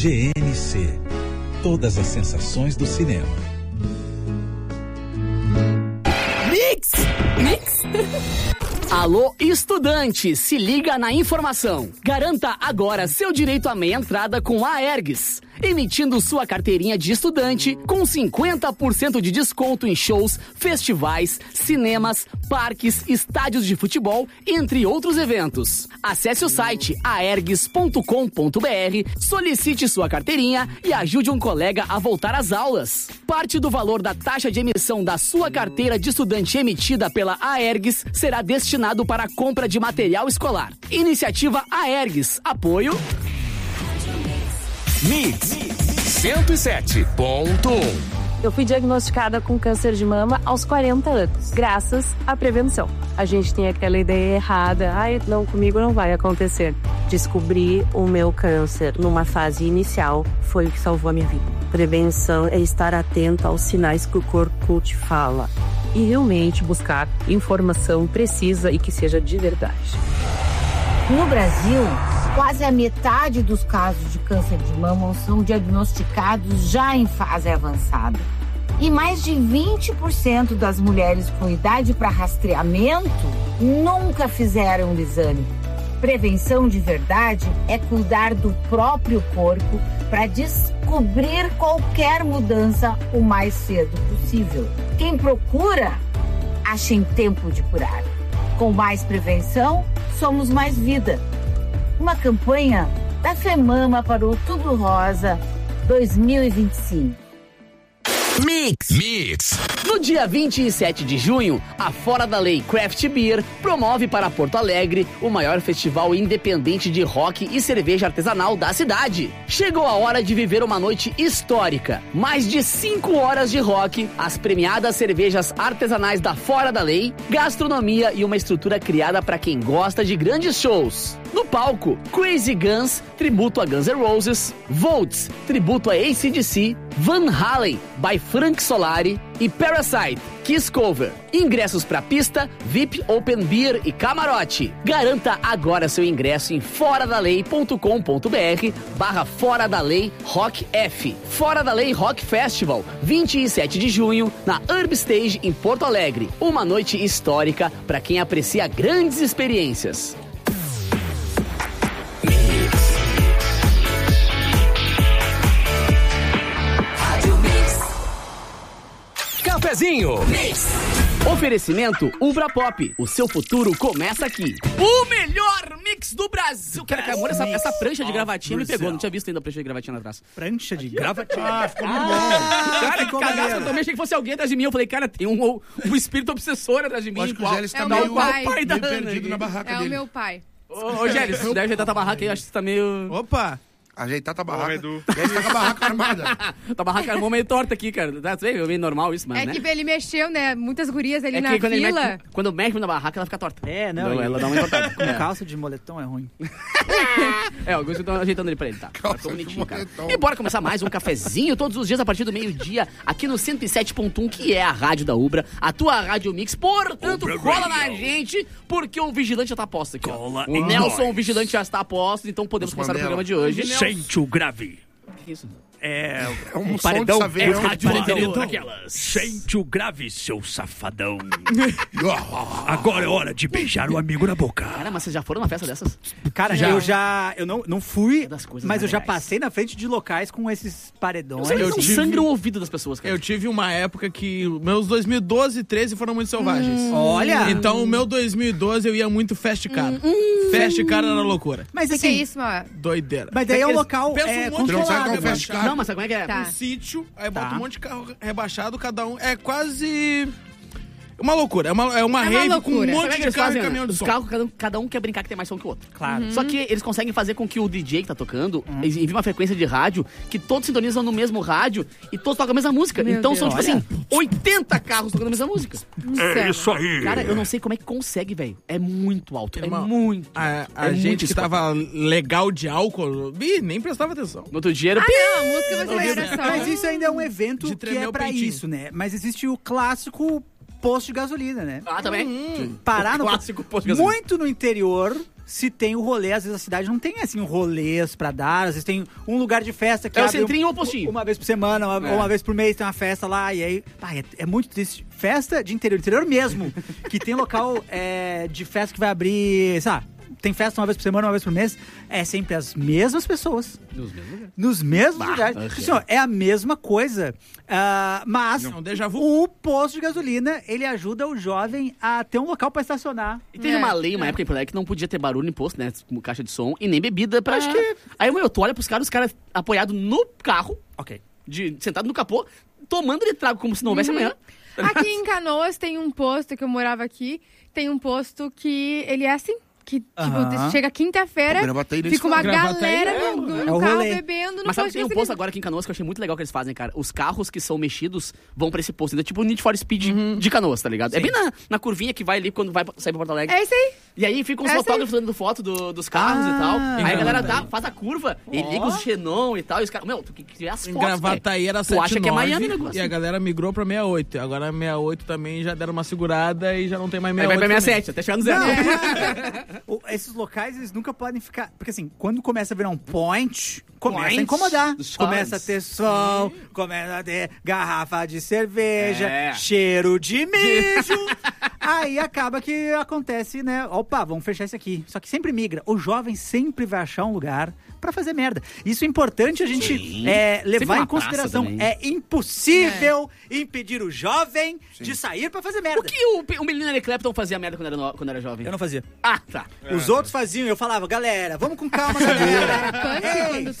GNC. Todas as sensações do cinema. Mix! Alô, estudante, se liga na informação. Garanta agora seu direito à meia entrada com a Aergs, emitindo sua carteirinha de estudante com 50% de desconto em shows, festivais, cinemas, parques, estádios de futebol, entre outros eventos. Acesse o site aergs.com.br, solicite sua carteirinha e ajude um colega a voltar às aulas. Parte do valor da taxa de emissão da sua carteira de estudante emitida pela Aergs será destinado para a compra de material escolar. Iniciativa Aergs. Apoio Mix 107.1. Eu fui diagnosticada com câncer de mama aos 40 anos, graças à prevenção. A gente tem aquela ideia errada, não, comigo não vai acontecer. Descobrir o meu câncer numa fase inicial foi o que salvou a minha vida. Prevenção é estar atento aos sinais que o corpo te fala. E realmente buscar informação precisa e que seja de verdade. No Brasil, quase a metade dos casos de câncer de mama são diagnosticados já em fase avançada. E mais de 20% das mulheres com idade para rastreamento nunca fizeram o exame. Prevenção de verdade é cuidar do próprio corpo para descobrir qualquer mudança o mais cedo possível. Quem procura, acha em tempo de curar. Com mais prevenção, somos mais vida. Uma campanha da FEMAMA para o Outubro Rosa 2025. Mix. No dia 27 de junho, a Fora da Lei Craft Beer promove para Porto Alegre o maior festival independente de rock e cerveja artesanal da cidade. Chegou a hora de viver uma noite histórica. Mais de 5 horas de rock, as premiadas cervejas artesanais da Fora da Lei, gastronomia e uma estrutura criada para quem gosta de grandes shows. No palco, Crazy Guns, tributo a Guns N' Roses, Volts, tributo a AC/DC, Van Halen, by Frank Solari e Parasite, Kiss Cover. Ingressos para pista, VIP, Open Beer e camarote. Garanta agora seu ingresso em foradalei.com.br/Fora da Lei Rock F. Fora da Lei Rock Festival, 27 de junho, na Urb Stage em Porto Alegre. Uma noite histórica para quem aprecia grandes experiências. Cafezinho. Oferecimento Ubra Pop. O seu futuro começa aqui. O melhor mix do Brasil. Cara, amor, essa prancha de gravatinha me pegou. Não tinha visto ainda a prancha de gravatinha lá atrás. Prancha de gravatinha? Ficou muito bom. Cara, que cagaço. Eu também achei que fosse alguém atrás de mim. Eu falei, cara, tem um espírito obsessor atrás de mim. Acho que o Gélis tá meio perdido na barraca dele. É o meu pai. Ô, Gélis, você deve ajeitar tua barraca aí. Acho que você tá meio... Opa! Ajeitar tua barraca. Ele tá com a barraca armada. Tua barraca armou meio torta aqui, cara. Tá meio normal isso, mas, né? Que ele mexeu, né? Muitas gurias ali na fila. Quando mexe na barraca, ela fica torta. Não, ela dá uma entortada. Com calça de moletom é ruim. Alguns estão ajeitando ele pra ele, tá? Tá bonitinho, cara. E bora começar mais um cafezinho todos os dias a partir do meio-dia aqui no 107.1, que é a rádio da Ubra, a tua rádio Mix. Portanto, cola na gente, porque o vigilante já tá a posto aqui, ó. O Nelson, o vigilante, já está a posto, então podemos começar o programa de hoje. Sente o grave. O que é isso? É um paredão, som de saveiro. Sente o grave, seu safadão. Agora é hora de beijar o amigo na boca. Cara, mas vocês já foram numa festa dessas? Cara, eu não fui, mas eu já passei na frente de locais com esses paredões. Eu sangra o ouvido das pessoas, cara. Eu tive uma época que meus 2012 e 13 foram muito selvagens. Olha! Então o meu 2012 eu ia muito fast car. Fast car era loucura. Mas que assim, é isso, mano? Doideira. Mas daí é um local controlado. Não, mas sabe como é que é? Tá. Um sítio, aí bota um monte de carro rebaixado, cada um. É quase uma loucura. É uma rave com um monte de carro e caminhão de som. Os carros, cada um quer brincar que tem mais som que o outro. Claro. Só que eles conseguem fazer com que o DJ que tá tocando envie uma frequência de rádio que todos sintonizam no mesmo rádio e todos tocam a mesma música. Então são, tipo assim, 80 carros tocando a mesma música. É isso aí. Cara, eu não sei como é que consegue, velho. É muito alto. É muito. A gente que tava legal de álcool, nem prestava atenção. No outro dia era... não, a música vai ser geração. Mas isso ainda é um evento que é pra isso, né? Mas existe o clássico posto de gasolina, né? Também. Parar no clássico posto de gasolina. Muito no interior, se tem o rolê. Às vezes a cidade não tem, assim, rolês pra dar. Às vezes tem um lugar de festa que É o abre centrinho ou o postinho? uma vez por semana, ou uma vez por mês tem uma festa lá. E aí, é muito triste. Festa de interior mesmo. Que tem local de festa que vai abrir, sabe? Tem festa uma vez por semana, uma vez por mês. É sempre as mesmas pessoas. Nos mesmos lugares. Assim, ó, é a mesma coisa. Mas o posto de gasolina, ele ajuda o jovem a ter um local pra estacionar. E teve uma lei, uma época em Porto Alegre, que não podia ter barulho em posto, né? Como caixa de som e nem bebida pra... Acho que... Aí, tu olha pros caras, os caras apoiados no carro. Ok. Sentado no capô, tomando de trago como se não houvesse amanhã. Aqui em Canoas tem um posto, que eu morava aqui, tem um posto que ele é assim... Que, tipo, chega quinta-feira, fica uma galera no carro bebendo. Mas sabe que tem um posto agora aqui em Canoas que eu achei muito legal que eles fazem, cara? Os carros que são mexidos vão pra esse posto. Então, tipo o Need for Speed de Canoas, tá ligado? Sim. É bem na curvinha que vai ali quando vai sair pra Porto Alegre. É isso aí. E aí ficam os fotógrafos dando foto dos carros e tal. Aí a galera faz a curva e liga os xenon e tal. E os caras, tu que vê as fotos, Gravataí era 7,9. Tu acha que é Miami o negócio. E a galera migrou pra 68. Agora 68 também já deram uma segurada e já não tem mais 68. Aí vai pra 67, até chegar no zero. Esses locais, eles nunca podem ficar... Porque assim, quando começa a virar um point, começa a incomodar. Começa a ter som, começa a ter garrafa de cerveja, cheiro de mijo. Aí acaba que acontece, né? Opa, vamos fechar isso aqui. Só que sempre migra. O jovem sempre vai achar um lugar pra fazer merda. Isso é importante a gente levar em consideração. É impossível impedir o jovem de sair pra fazer merda. O que o menino Eric Clapton fazia merda quando era jovem? Eu não fazia. Ah, tá. Os outros faziam e eu falava, galera, vamos com calma, galera.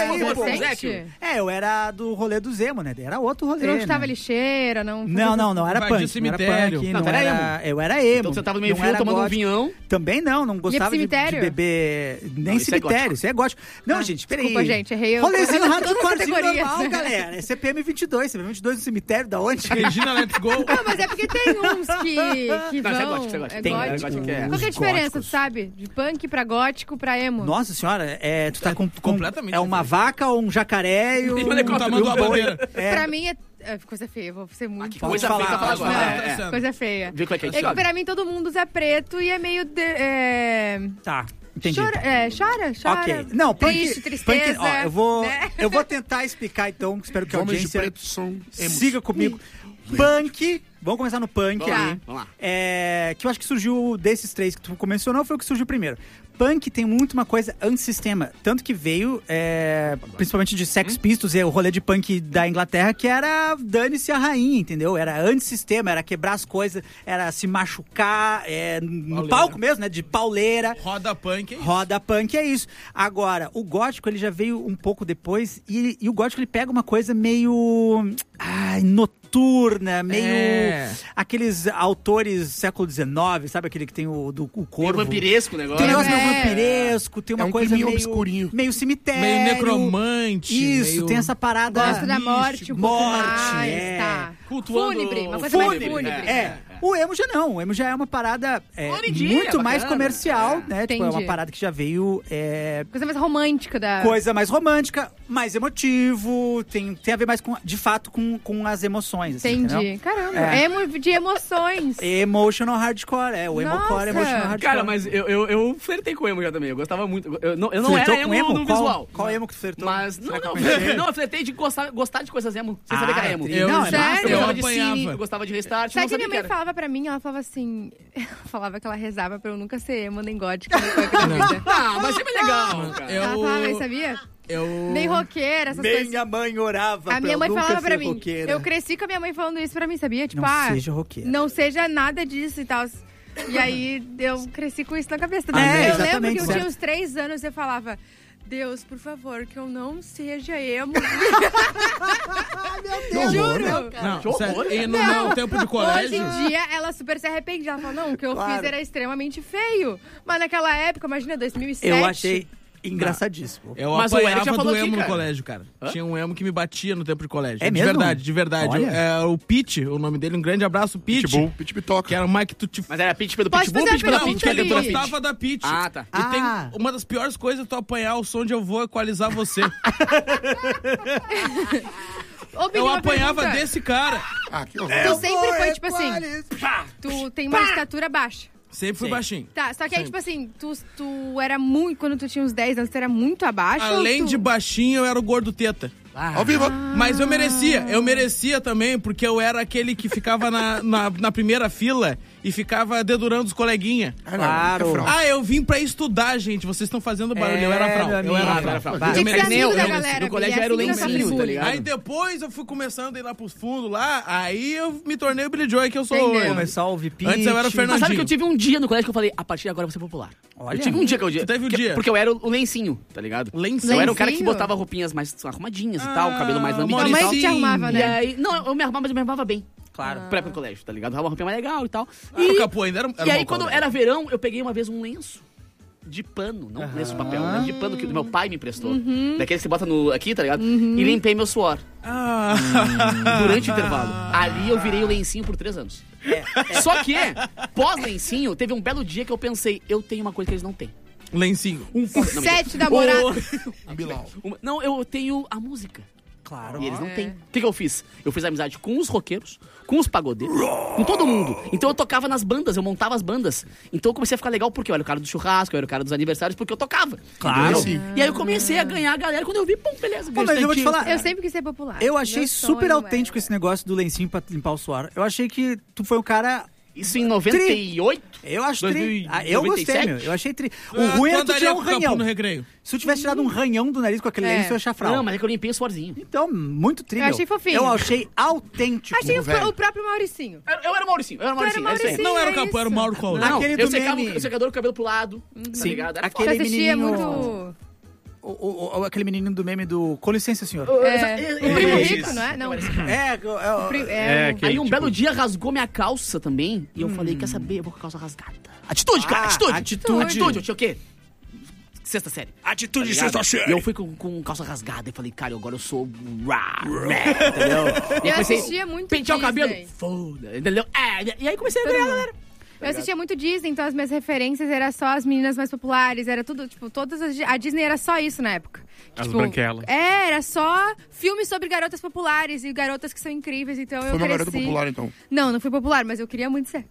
Eu era do rolê do Zemo, né? Era outro rolê. Você não chutava lixeira, não? Não era punk. Cemitério. Não era emo. Eu era emo. Então você tava no meio frio tomando um vinhão? Também não gostava de beber nem cemitério. Isso é gótico. Não, gente, peraí. Desculpa, gente, errei. Rolezinho hardcorezinho normal, galera. É CPM 22. CPM 22 no cemitério, da onde? Regina, let's go. Não, mas é porque tem uns que vão... Não, isso é gótico. Qual que é a diferença, tu sabe? De punk pra gótico pra emo? Nossa senhora, tu tá com... completamente uma vaca ou um jacaré e o tamanho da bandeira. Pra mim é coisa feia, vou ser muito... Coisa feia pra falar agora. Coisa feia. Vê qual é que é pra mim todo mundo usa preto e é meio... Tá. Entendi. Chora. Ok. Não, triste, tristeza. Eu vou tentar explicar, então. Espero que a audiência de preto são siga comigo. Punk. Vamos começar no punk ali. Vamos lá. Que eu acho que surgiu desses três que tu mencionou, foi o que surgiu primeiro. Punk tem muito uma coisa antissistema. Tanto que veio, principalmente de Sex Pistols, o rolê de punk da Inglaterra, que era dane-se a rainha, entendeu? Era antissistema, era quebrar as coisas, era se machucar, no palco mesmo, né? De pauleira. Roda punk é isso. Roda punk é isso. Agora, o gótico, ele já veio um pouco depois, e o gótico, ele pega uma coisa meio... noturna, meio... Aqueles autores século XIX, sabe? Aquele que tem o corvo. Meio vampiresco o negócio. Tem um negócio meio vampiresco, tem uma coisa meio... obscurinho. Meio cemitério. Meio necromante. Isso, tem essa parada... Gosto da morte, morte, tá. Cultuando... Fúnebre, uma coisa mais fúnebre. O emo já não. O emo já é uma parada muito mais comercial, né? Tipo, é uma parada que já veio... Coisa mais romântica da... Coisa mais romântica, mais emotivo, tem a ver mais, de fato, com as emoções. Assim, entendi. Entendeu? Caramba, emo de emoções. Emotional hardcore, o emocore, emotional hardcore. Cara, mas eu flertei com o emo já também, eu gostava muito. Eu não flertou era com emo no visual. Qual emo que tu flertou? Mas, não, eu flertei de gostar de coisas emo, sem saber que era emo. Sério? Eu gostava de Cine, eu gostava de Restart, Sabe que minha mãe falava pra mim? Ela falava assim... Ela falava que ela rezava pra eu nunca ser emo nem gótica. Mas sempre legal, cara. Ela falava, sabia? Nem roqueira, essas coisas. Minha mãe orava a minha mãe falava pra mim. Roqueira. Eu cresci com a minha mãe falando isso pra mim, sabia? Tipo, não seja roqueira. Não seja nada disso e tal. E aí eu cresci com isso na cabeça. Eu lembro que eu tinha uns 3 anos e eu falava... Deus, por favor, que eu não seja emo. Meu Deus. Juro. Não, sério. E no meu tempo de colégio... Hoje em dia, ela super se arrepende. Ela fala, não, o que eu fiz era extremamente feio. Mas naquela época, imagina, 2007... Eu achei... engraçadíssimo. Eu apanhava do emo no colégio, cara. Tinha um emo que me batia no tempo de colégio. É mesmo? De verdade. O Pete, o nome dele, um grande abraço, Pete. Pete Bitoca. Que era o Mike Tutti... Mas era Pete pelo Pitbull ou Pete pela Pete? Eu gostava da Pete. Ah, tá. E tem uma das piores coisas é tu apanhar o som de Eu Vou Equalizar Você. Eu apanhava desse cara. Que horror. Tu sempre foi, tipo assim, tu tem uma estatura baixa. Sempre fui baixinho. Tá, só que aí, tipo assim, tu era muito... Quando tu tinha uns 10 anos, tu era muito abaixo? Além de baixinho, eu era o gordo teta. Ao vivo. Mas eu merecia também, porque eu era aquele que ficava na primeira fila e ficava dedurando os coleguinha. Claro. Eu vim pra estudar, gente. Vocês estão fazendo barulho. Eu era frau. No colégio eu era o lencinho, tá ligado? Aí depois eu fui começando a ir lá pros fundos lá, aí eu me tornei o Billy Joy que eu sou hoje. Começar a ouvir Pitch. Antes eu era o Fernandinho. Mas sabe que eu tive um dia no colégio que eu falei, a partir de agora eu vou ser popular. Olha. Eu tive um dia que eu Você teve um dia? Porque eu era o lencinho, tá ligado? Lencinho? Eu era o cara que botava roupinhas mais arrumadinhas e tal, cabelo mais lambidinho e Tua tal. mãe te arrumava, né? E aí, não, eu me arrumava, mas eu me arrumava bem. Claro. Pra ir pro colégio, tá ligado? Uma roupinha mais legal e tal. O Capu ainda era E aí, quando era verão, eu peguei uma vez um lenço de pano, não um lenço de papel, um lenço de pano que meu pai me emprestou. Daquele que você bota aqui, tá ligado? E limpei meu suor. Durante o intervalo. Ali eu virei o lencinho por 3 anos. Só que, pós-lencinho, teve um belo dia que eu pensei, eu tenho uma coisa que eles não têm. Lencinho. O 7 da morada. Não, eu tenho a música. Claro. E eles não têm. O que eu fiz? Eu fiz amizade com os roqueiros, com os pagodeiros, com todo mundo. Então eu tocava nas bandas, eu montava as bandas. Então eu comecei a ficar legal porque eu era o cara do churrasco, eu era o cara dos aniversários, porque eu tocava. Claro. E aí eu comecei a ganhar a galera quando eu vi, pum, beleza. Mas eu vou te falar. Eu sempre quis ser popular. Eu achei super autêntico esse negócio do lencinho pra limpar o suor. Eu achei que tu foi um cara... Isso em 98? Eu acho tri. 2097? Eu gostei, meu. Eu achei tri. O ruim é tu tirar um ranhão. No recreio. Se eu tivesse tirado um ranhão do nariz com aquele lenço, eu ia achar fraude. Não, mas é que eu limpei o suorzinho. Então, muito tri. Eu achei fofinho. Eu achei autêntico. Achei o próprio Mauricinho. Eu era o Mauricinho. era Mauricinho. Não era o Capu, era o Mauro Cole. Não, Aquele eu do secava meme. o secador com o cabelo pro lado. Tá ligado? Era Aquele Eu assistia menininho... muito... Aquele menino do meme do... Com licença, senhor. O primo rico, não é? Não. Aí um belo dia rasgou minha calça também. E eu falei, quer saber? Eu vou com a calça rasgada. Atitude, cara, atitude. Eu tinha o quê? 6ª série. Atitude de Tá ligado? 6ª série. E eu fui com calça rasgada e falei, cara, agora eu sou entendeu? E Eu assistia muito pentear o cabelo, Disney. foda, entendeu? E aí comecei a ganhar, galera. Eu assistia muito Disney, então as minhas referências eram só as meninas mais populares, era tudo, tipo, a Disney era só isso na época. As tipo, branquelas. Era só filmes sobre garotas populares e garotas que são incríveis, então eu cresci... Foi uma garota popular, então. Não fui popular, mas eu queria muito ser.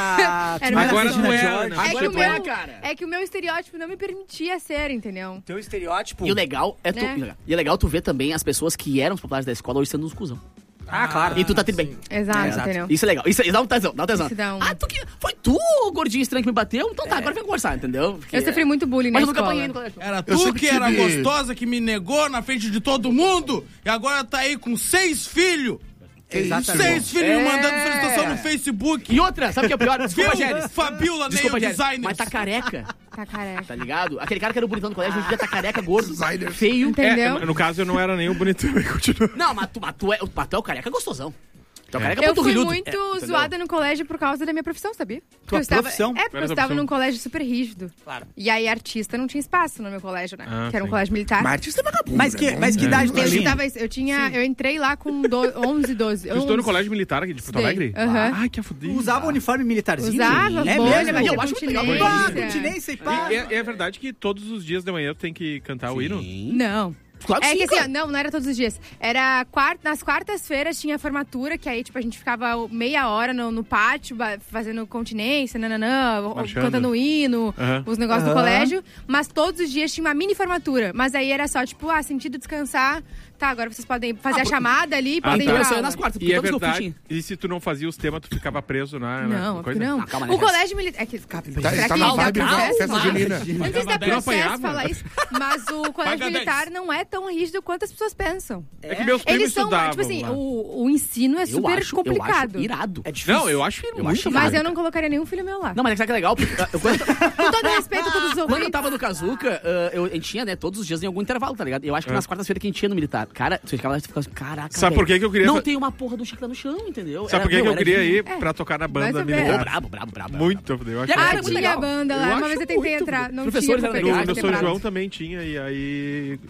Era agora uma tu George. né? É que, Agora tu é, cara. é que o meu estereótipo não me permitia ser, entendeu? Teu estereótipo... E o legal é tu, Né? e é legal tu ver também as pessoas que eram os populares da escola hoje sendo uns cuzão. claro. E tu tá tudo bem. Exato, entendeu? Isso é legal. Isso dá um tesão, dá um tesão. Isso dá um- Foi tu, gordinho estranho, que me bateu? Então tá, agora vem conversar, entendeu? Porque Eu sofri muito bullying Mas na eu nunca escola. apanhei no colégio. Era Eu tu sempre que era tive- gostosa, que me negou na frente de todo mundo, e agora tá aí com 6 filhos. Exatamente. 6 filhos mandando felicitação no Facebook. E outra, sabe o que é pior? Desculpa, Viu? Gélis. Fabiola Desculpa, Neil Gélis. Designers. Mas tá careca, Tá careca. tá ligado? Aquele cara que era o bonitão do colégio, hoje em dia tá careca, gordo, Designers. feio. Entendeu? No caso, eu não era nem o bonitão, eu continuo. Não, mas tu é o careca gostosão. Tu é o careca Eu fui panturrilhudo. muito entendeu? zoada no colégio por causa da minha profissão, sabia? Porque Tua eu estava, profissão? É, porque eu Essa estava profissão. num colégio super rígido. Claro. E aí, artista não tinha espaço no meu colégio, né? Ah, que era um sim. colégio militar. Mas artista é vagabundo, Mas que idade tu tinha? Eu entrei lá com 11, 12. Tu estudou no colégio militar aqui de Porto Estudei. Alegre? Aham. Ai, que fudido. Usava uniforme militarzinho? Usava, É bolha, mesmo? mas Eu acho muito legal. Continência e pá. É verdade que todos os dias de manhã tu tem que cantar o hino? Não. Claro que É sim, que assim, cara. ó, não era todos os dias. Era nas quartas-feiras tinha formatura, que aí, tipo, a gente ficava meia hora no pátio, fazendo continência, Marchando. cantando o hino, Aham. os negócios do colégio. Mas todos os dias tinha uma mini formatura. Mas aí era só, tipo, sentido descansar. Tá, agora vocês podem fazer a chamada ali e podem ir Então pra eu só ia aula. nas quartas, porque E é todos que eu fui verdade. tinha. E se tu não fazia os temas, tu ficava preso na Não, coisa? não. Ah, calma, né, O cara? colégio militar... É que, Tá, será tá que na dá vibe processo? festa junina. Não sei se dá Tu não processo apanhava? falar isso, mas o colégio 10. militar não é tão rígido quanto as pessoas pensam. É que meus primos Eles são, estudavam tipo assim, lá. o ensino é super complicado. Eu acho irado. É difícil. Não, eu acho Eu muito acho Mas irado, eu não colocaria nenhum filho meu lá. Não, mas é que é legal, porque Com todo respeito a todos os quando eu ouvintes. tava no Kazuca, a gente tinha, né, todos os dias em algum intervalo, tá ligado? Eu acho que nas quartas-feiras que a gente tinha no militar. Cara, você ficava lá e ficava assim, caraca, Sabe por velho, que eu queria... não tem uma porra do chiclete no chão, entendeu? Sabe por que eu queria ir É. pra tocar na Vai banda saber. militar? Brabo. Muito, eu acho E a Ah, Era muito tinha legal. banda Eu lá. Uma acho vez eu tentei muito entrar. Não Professores tinha eram pra legais, pegar No as São quebradas. João também tinha, e aí também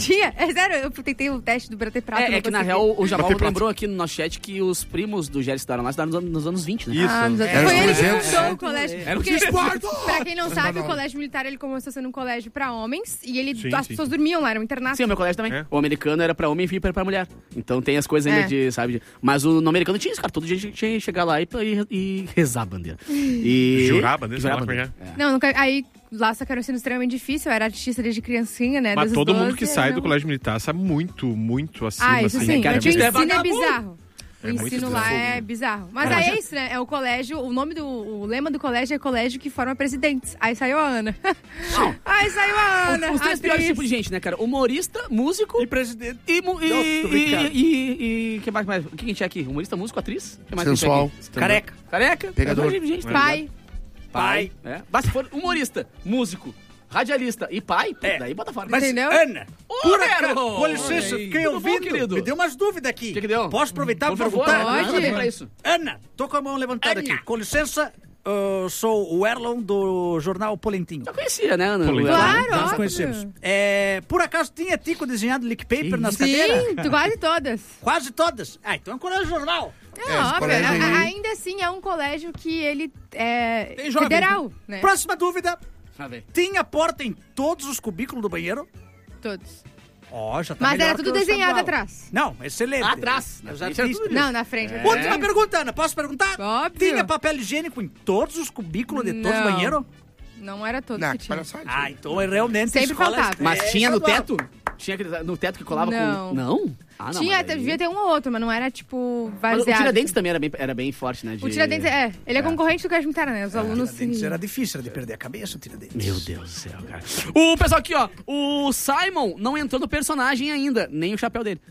Tinha? É sério, eu tentei o teste do Bater Prato. É que na real o Jabal lembrou aqui no nosso chat que os primos do Gério estudaram nos anos 20, né? Isso. Foi ele que fundou o colégio. Porque, pra quem não sabe, o colégio militar ele começou sendo um colégio pra homens e as pessoas dormiam lá, era um internato. Sim, o meu colégio também. O americano era pra homem e pra mulher. Então tem as coisas ainda de, sabe? Mas no americano tinha isso, cara. Todo dia a gente tinha que chegar lá e rezar a bandeira. Jurar a bandeira? Não, nunca. Aí lá só que era um ensino extremamente difícil, eu era artista desde criancinha, né? Mas todo mundo que sai do colégio militar sabe muito acima. Isso sim, cara, o ensino é bizarro. O É ensino muito lá é bizarro. Mas aí é isso, né? É o colégio, o lema do colégio é colégio que forma presidentes. Aí saiu a Ana. Aí saiu a Ana. Os três piores tipos de gente, né, cara? Humorista, músico... E presidente. E que mais? O que a gente é aqui? Humorista, músico, atriz? Que mais sensual. Careca. Pegador. Pai. É. Mas se for humorista, músico, radialista e pai, daí bota fora. Mas, entendeu? Ana, por acaso, com licença, fiquei ouvindo, querido? me deu umas dúvidas aqui. O que deu? Posso aproveitar Por pra favor, perguntar? pode. Pra isso. Ana, tô com a mão levantada aqui. Com licença, sou o Erlon do jornal Polentinho. Já conhecia, né, Ana? Claro, Nós óbvio. conhecemos. Por acaso tinha tico desenhado leak paper nas cadeiras? Sim, quase todas. Quase todas. Então é um colégio jornal. Óbvio. colégio aí- Ainda assim, é um colégio que ele é Tem jovem, federal, né? Próxima dúvida. Pra ver. Tinha porta em todos os cubículos do banheiro? Todos. Já tá Mas melhor era que tudo o desenhado estadual. atrás. Não, excelente. Atrás. Os Na frente era artistas. tudo Não, na frente. Última pergunta, Ana. Posso perguntar? Óbvio. Tinha papel higiênico em todos os cubículos de todos os Não. banheiros? Não era todos Não, que que tinha. palhaçada. Então é realmente Sempre escola faltava. Mas tinha no estadual. teto? Tinha aquele, no teto que colava Não. com... Não? Ah, não. Tinha, mas daí- devia ter um ou outro, mas não era tipo Mas vários o Tiradentes também era bem forte, né? O Tiradentes, ele é concorrente do colégio militar, né? Os alunos... Tiradentes era difícil, era de perder a cabeça o Tiradentes. Meu Deus do céu, cara. O pessoal aqui, ó. O Simon não entrou no personagem ainda, nem o chapéu dele.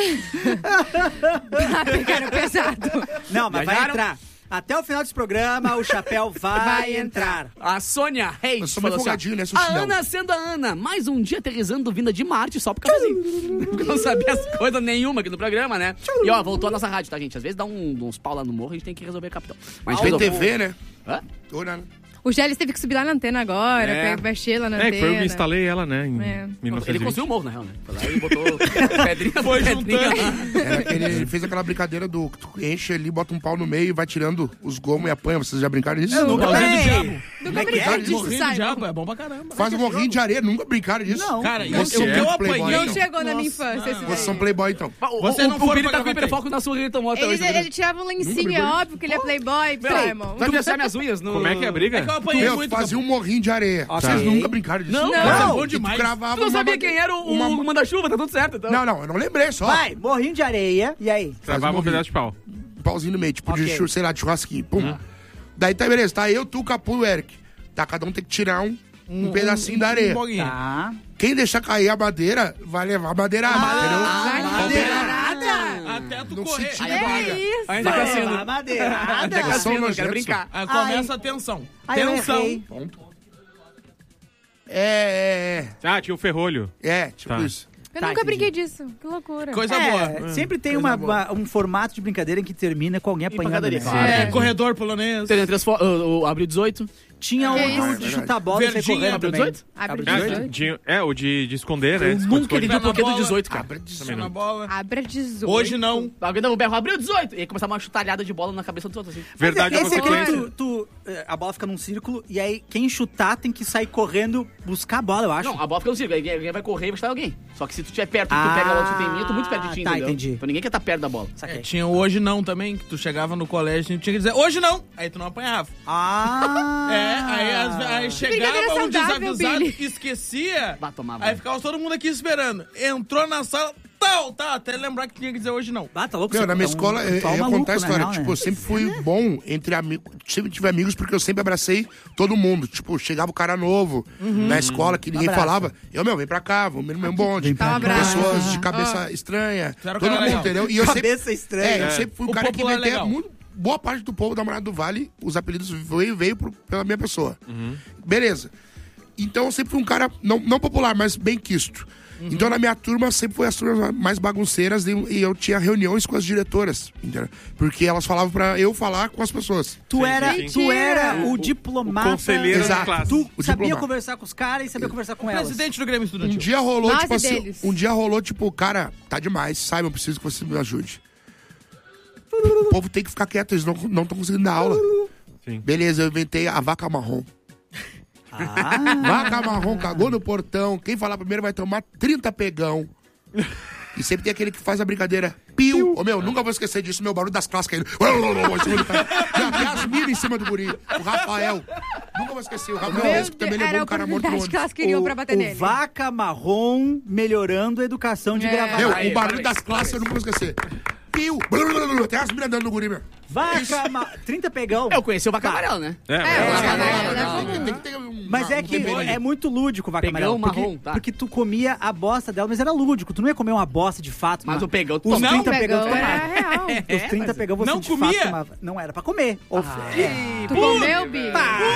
Pegaram pesado. Não, mas vai Viajaram? entrar. Até o final desse programa, o chapéu vai entrar. A Sônia Reis Eu sou meio falou folgadinho, né, a Sucidão? Ana sendo a Ana, mais um dia aterrissando vinda de Marte só por causazinho. Porque eu não sabia as coisas nenhuma aqui no programa, né? E ó, voltou a nossa rádio, tá, gente? Às vezes dá uns pau lá no morro, a gente tem que resolver, capitão. Mas Tem resolveu. TV, né? Hã? Tô olhando. O Gélis teve que subir lá na antena agora, mexer lá na antena. Que foi eu que instalei ela, né, em É. 1920. Ele construiu o morro, na real, né? Foi lá e botou pedrinha Foi pedrinha juntando. lá. Ele fez aquela brincadeira do que tu enche ali, bota um pau no meio e vai tirando os gomos e apanha. Vocês já brincaram nisso? nunca Ei, brinquei. Nunca é que brinquei é? disso, Morrinho de Simon. diabo, é bom pra caramba. Faz um morrinho de areia, nunca brincaram disso? Não. Cara, Você eu é muito apanhei. playboy, Não então. chegou na minha infância esse Vocês são daí. playboy, então. Vocês não foram O Piri pra tá com Gravataí. hiperfoco na sua então até hoje. Ele tirava um lencinho, é óbvio que ele é playboy, Simon. Vai deixar minhas unhas no... Como é que é a briga? É que eu apanhei Meu, muito. fazia um morrinho de areia. Ok. Vocês nunca brincaram disso? Não, Mas é não. bom E tu demais. cravava Tu não uma sabia made- quem era o uma- manda-chuva, tá tudo certo, então. Não, eu não lembrei só. Vai, morrinho de areia. E aí? Travava um morrinho. pedaço de pau. Um pauzinho no meio, tipo Ok. de, sei lá, de churrasquinho. Pum. Daí tá, beleza. Tá eu, tu, Capu e o Eric. Tá, cada um tem que tirar um pedacinho da areia. boguinho. Tá. Quem deixar cair a madeira, vai levar a madeirada, Até tu No correr. sentido Aí da- paga. É isso. Ainda Vai cassino. levar madeirada. Ainda São cassino, quero nojentos. brincar. Aí começa a tensão. Ai, eu Tensão. errei. Tinha o ferrolho. Tipo Tá. isso. Eu Tá, nunca entendi. brinquei disso. Que loucura. Coisa boa. Sempre tem Coisa boa. um formato de brincadeira em que termina com alguém apanhando. pancadaria, Né? claro. É, corredor polonês. Tem três o Abril 18. Tinha Que um isso? de chutar bola e sair Verdinho, correndo abriu também. 18? Abre Abre 18. O de esconder, né? Nunca entendi Pé o porquê na do bola. 18, cara. Abre de Na bola. Abre 18. Hoje não. Alguém dava um berro, abriu 18. E aí começava uma chutalhada de bola na cabeça dos outros, assim. Verdade é Esse aqui, consequência. a bola fica num círculo e aí quem chutar tem que sair correndo buscar a bola, eu acho. Não, a bola fica no círculo. Aí alguém vai correr e vai chutar alguém. Só que se tu estiver perto e tu pega a bola que tu tem minha, eu tô muito perto de ti, tá, entendeu? entendi. Então ninguém quer estar perto da bola. Saquei. Tinha o hoje não também, que tu chegava no colégio e tinha que dizer hoje não. Aí tu não apanhava. Aí chegava Brincadeira um saudável, desavisado, Billy. esquecia. Bah, tomava. Aí ficava todo mundo aqui esperando. Entrou na sala, até lembrar que tinha que dizer hoje não. Ah, tá louco? Meu, você na minha é um escola, eu ritual ia maluco, contar a na história. real, Tipo, né? eu sempre fui bom entre amigos. Sempre tive amigos porque eu sempre abracei todo mundo. Tipo, chegava o cara novo na escola que ninguém Abraço. falava. Vem pra cá, vamos no mesmo bonde. pra cá. Abraço. Pessoas de cabeça estranha. Tu era o Todo cara mundo, legal. entendeu? E eu sempre, Cabeça estranha. eu sempre fui um O cara que popular inventei legal. muito. Boa parte do povo da Morada do Vale, os apelidos veio pela minha pessoa. Beleza. Então eu sempre fui um cara, não popular, mas bem quisto. Então, na minha turma, sempre foi as turmas mais bagunceiras e eu tinha reuniões com as diretoras, entendeu? Porque elas falavam pra eu falar com as pessoas. Tu era o diplomata. O conselheiro da classe. Tu sabia conversar com os caras e sabia conversar com elas. Presidente do Grêmio Estudantil. Um dia rolou, tipo, cara, tá demais, Simon, preciso que você me ajude. O povo tem que ficar quieto, eles não estão conseguindo dar aula. Sim. Beleza, eu inventei a vaca marrom. Vaca marrom cagou no portão. Quem falar primeiro vai tomar 30 pegão. E sempre tem aquele que faz a brincadeira. Piu! Ô, meu, nunca vou esquecer disso, meu barulho das classes caindo. Já tem as minas em cima do guri. O Rafael. Nunca vou esquecer. O Rafael que também levou um cara morto no que elas queriam pra bater nele. O Vaca Marrom melhorando a educação de gravar. Meu, o barulho das classes eu nunca vou esquecer. Piu! Tem as minas dando no guri, meu. Vaca 30 pegão. Eu conheci o Vaca Amarelo, né? Mas é que é muito lúdico o Vaca Amarelo. Marrom, tá. Porque tu comia a bosta dela, mas era lúdico. Tu não ia comer uma bosta de fato. Mas o pegão... Os 30 pegão tu era real. Os 30 pegão você de fato tomava. Não era pra comer. Tu comeu, Bi?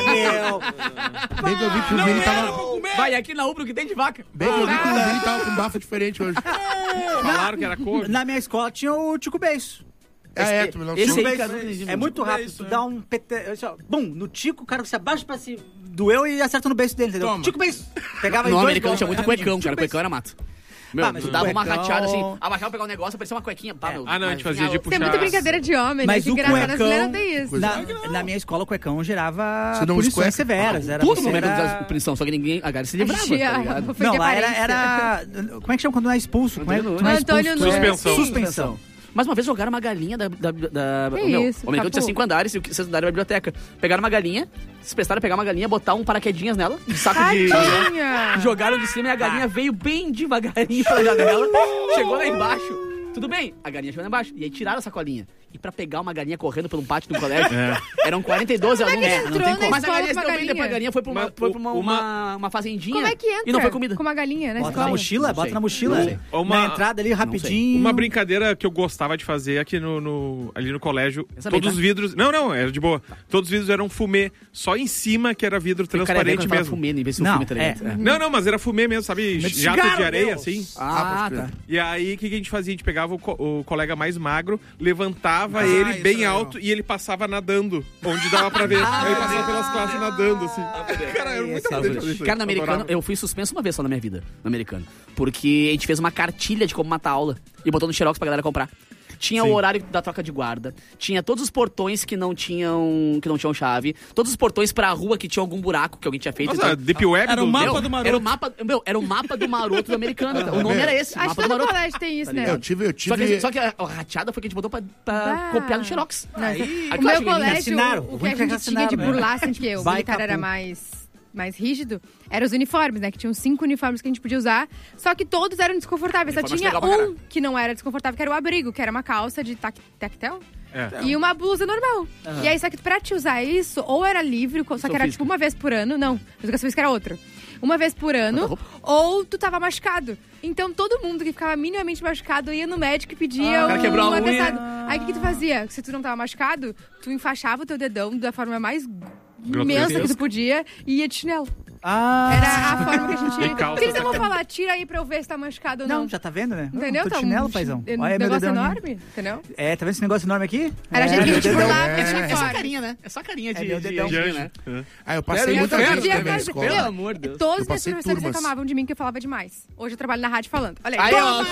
Bem que eu vi que o Vini tava... Vai aqui na Ubro que tem de vaca. Bem que eu vi que o Vini tava com um bafo diferente hoje. Falaram que era cor. Na minha escola tinha o Tico Beiço. Tu me Esse aí, cara, é muito rápido. Tu dá um PT... Bum, no Tico, o cara se abaixa pra se... Doeu e acerta no beiço dele, entendeu? Toma. Tico Beiço. Pegava No em dois americano tinha muito cuecão, cara. Tico Cuecão era mato. Meu, mas tu o dava uma cuecão- rateada assim, abaixava, pegar um negócio, parecia uma cuequinha. Não, a gente fazia de Tem puxar. muita brincadeira de homem, Mas né? o Que engraçado, cuecão- as mulheres não tem isso. Na minha escola, o cuecão gerava Você não punições cueca? severas. Era Tudo você no americano era... usava punição, só que ninguém... A galera se livrava, tá ligado? Foi Não, de lá aparência. era... Como é que chama quando não é expulso? Como é que tu não é Antônio expulso? Nunes. Suspensão. Mas uma vez jogaram uma galinha da Que meu, isso, o americano tinha Capu? 5 andares e o sexto andar era a biblioteca. Pegaram uma galinha, se prestaram a pegar uma galinha, botar um paraquedinhas nela, um saco Tadinha! de... Jogaram de cima e a galinha veio bem devagarinho pela janela, chegou lá embaixo. Tudo bem, a galinha chegou lá embaixo. E aí tiraram a sacolinha. E pra pegar uma galinha correndo por um pátio do colégio, eram 42 alunos. Não tem como. Mas a galinha se Escola deu com bem depois. A galinha foi pra uma fazendinha. Como é que entra? E não foi comida. Com uma galinha, né? Bota na mochila, bota na mochila. Na entrada ali, rapidinho. Uma brincadeira que eu gostava de fazer aqui ali no colégio. Essa Todos bem, os tá? vidros... Não, era de boa. Todos os vidros eram fumê. Só em cima que era vidro transparente mesmo. Fumê, em vez de Não, filme, tá ligado? é. Não, mas era fumê mesmo, sabe? Jato de areia, assim. Ah, tá. E aí, o que a gente fazia? A gente pegava o colega mais magro, levantava ele bem alto e ele passava nadando, onde dava pra ver. Aí passava pelas classes nadando, assim. Cara, era muito maneiro fazer isso. Cara, no americano, Adorava. eu fui suspenso uma vez só na minha vida, no americano. Porque a gente fez uma cartilha de como matar a aula e botou no Xerox pra galera comprar. Tinha o horário da troca de guarda, tinha todos os portões que não tinham chave, todos os portões pra rua que tinha algum buraco que alguém tinha feito. Nossa, Deep Web Era o mapa Meu, do maroto. Era o mapa do maroto do americano. O nome era esse, Acho mapa que do todo maroto. colégio tem isso, né? Eu tive... Só que a rateada foi que a gente botou pra copiar no Xerox. Nossa, Aí, o claro, meu cheguei, colégio, assinaram. o que a gente tinha de burlar, assim, que o Vai, militar era Capu. mais rígido, eram os uniformes, né? Que tinham 5 uniformes que a gente podia usar, só que todos eram desconfortáveis. Só Uniforme tinha legal pra caralho. um que não era desconfortável, que era o abrigo, que era uma calça de tactel. É. E uma blusa normal. E aí, só que pra te usar isso, ou era livre, só que era física. tipo uma vez por ano. Não, educação física era outra. Uma vez por ano, ou tu tava machucado. Então todo mundo que ficava minimamente machucado ia no médico e pedia o cara quebrou a unha. atestado. Aí o que tu fazia? Se tu não tava machucado, tu enfaixava o teu dedão da forma mais imensa que tu podia e ia de chinelo. Era a forma que a gente... E calça O que eles vão também. falar? Tira aí pra eu ver se tá machucado ou não. Não, já tá vendo, né? Entendeu? Tô de Tá chinelo, paizão. Um Olha meu negócio dedão. enorme, entendeu? É, tá vendo esse negócio enorme aqui? Era a gente que a meu gente dedão. burlava com É só uniforme. carinha, né? É só carinha de meu dedão. anjo, né? Ah, eu passei Sério, muita eu gente podia na minha fazer- escola. Pelo amor de Deus. Todos Eu os passei professores turmas. reclamavam de mim que eu falava demais. Hoje eu trabalho na rádio falando. Olha Aí, aí. ó,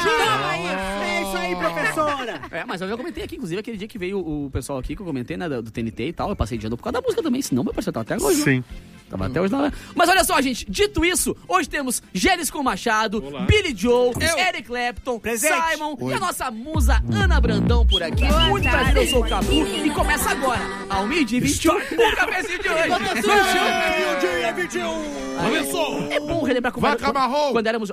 É isso aí, professora! É, mas eu já comentei aqui, inclusive, aquele dia que veio o pessoal aqui, que eu comentei, né, do TNT e tal, eu passei de ano por causa da música também, senão meu parceiro tava até hoje. Sim. Tava até hoje lá. Mas olha só, gente, dito isso, hoje temos Gélis com Machado, Olá. Billy Joe, Eric Clapton, Presente. Simon Oi. e a nossa musa Ana Brandão por aqui. Muito tarde. prazer, eu sou o Capu e começa agora, ao 12h21, o cafezinho de hoje. Dia 21! Começou! É bom relembrar como Vaca marrom. quando éramos...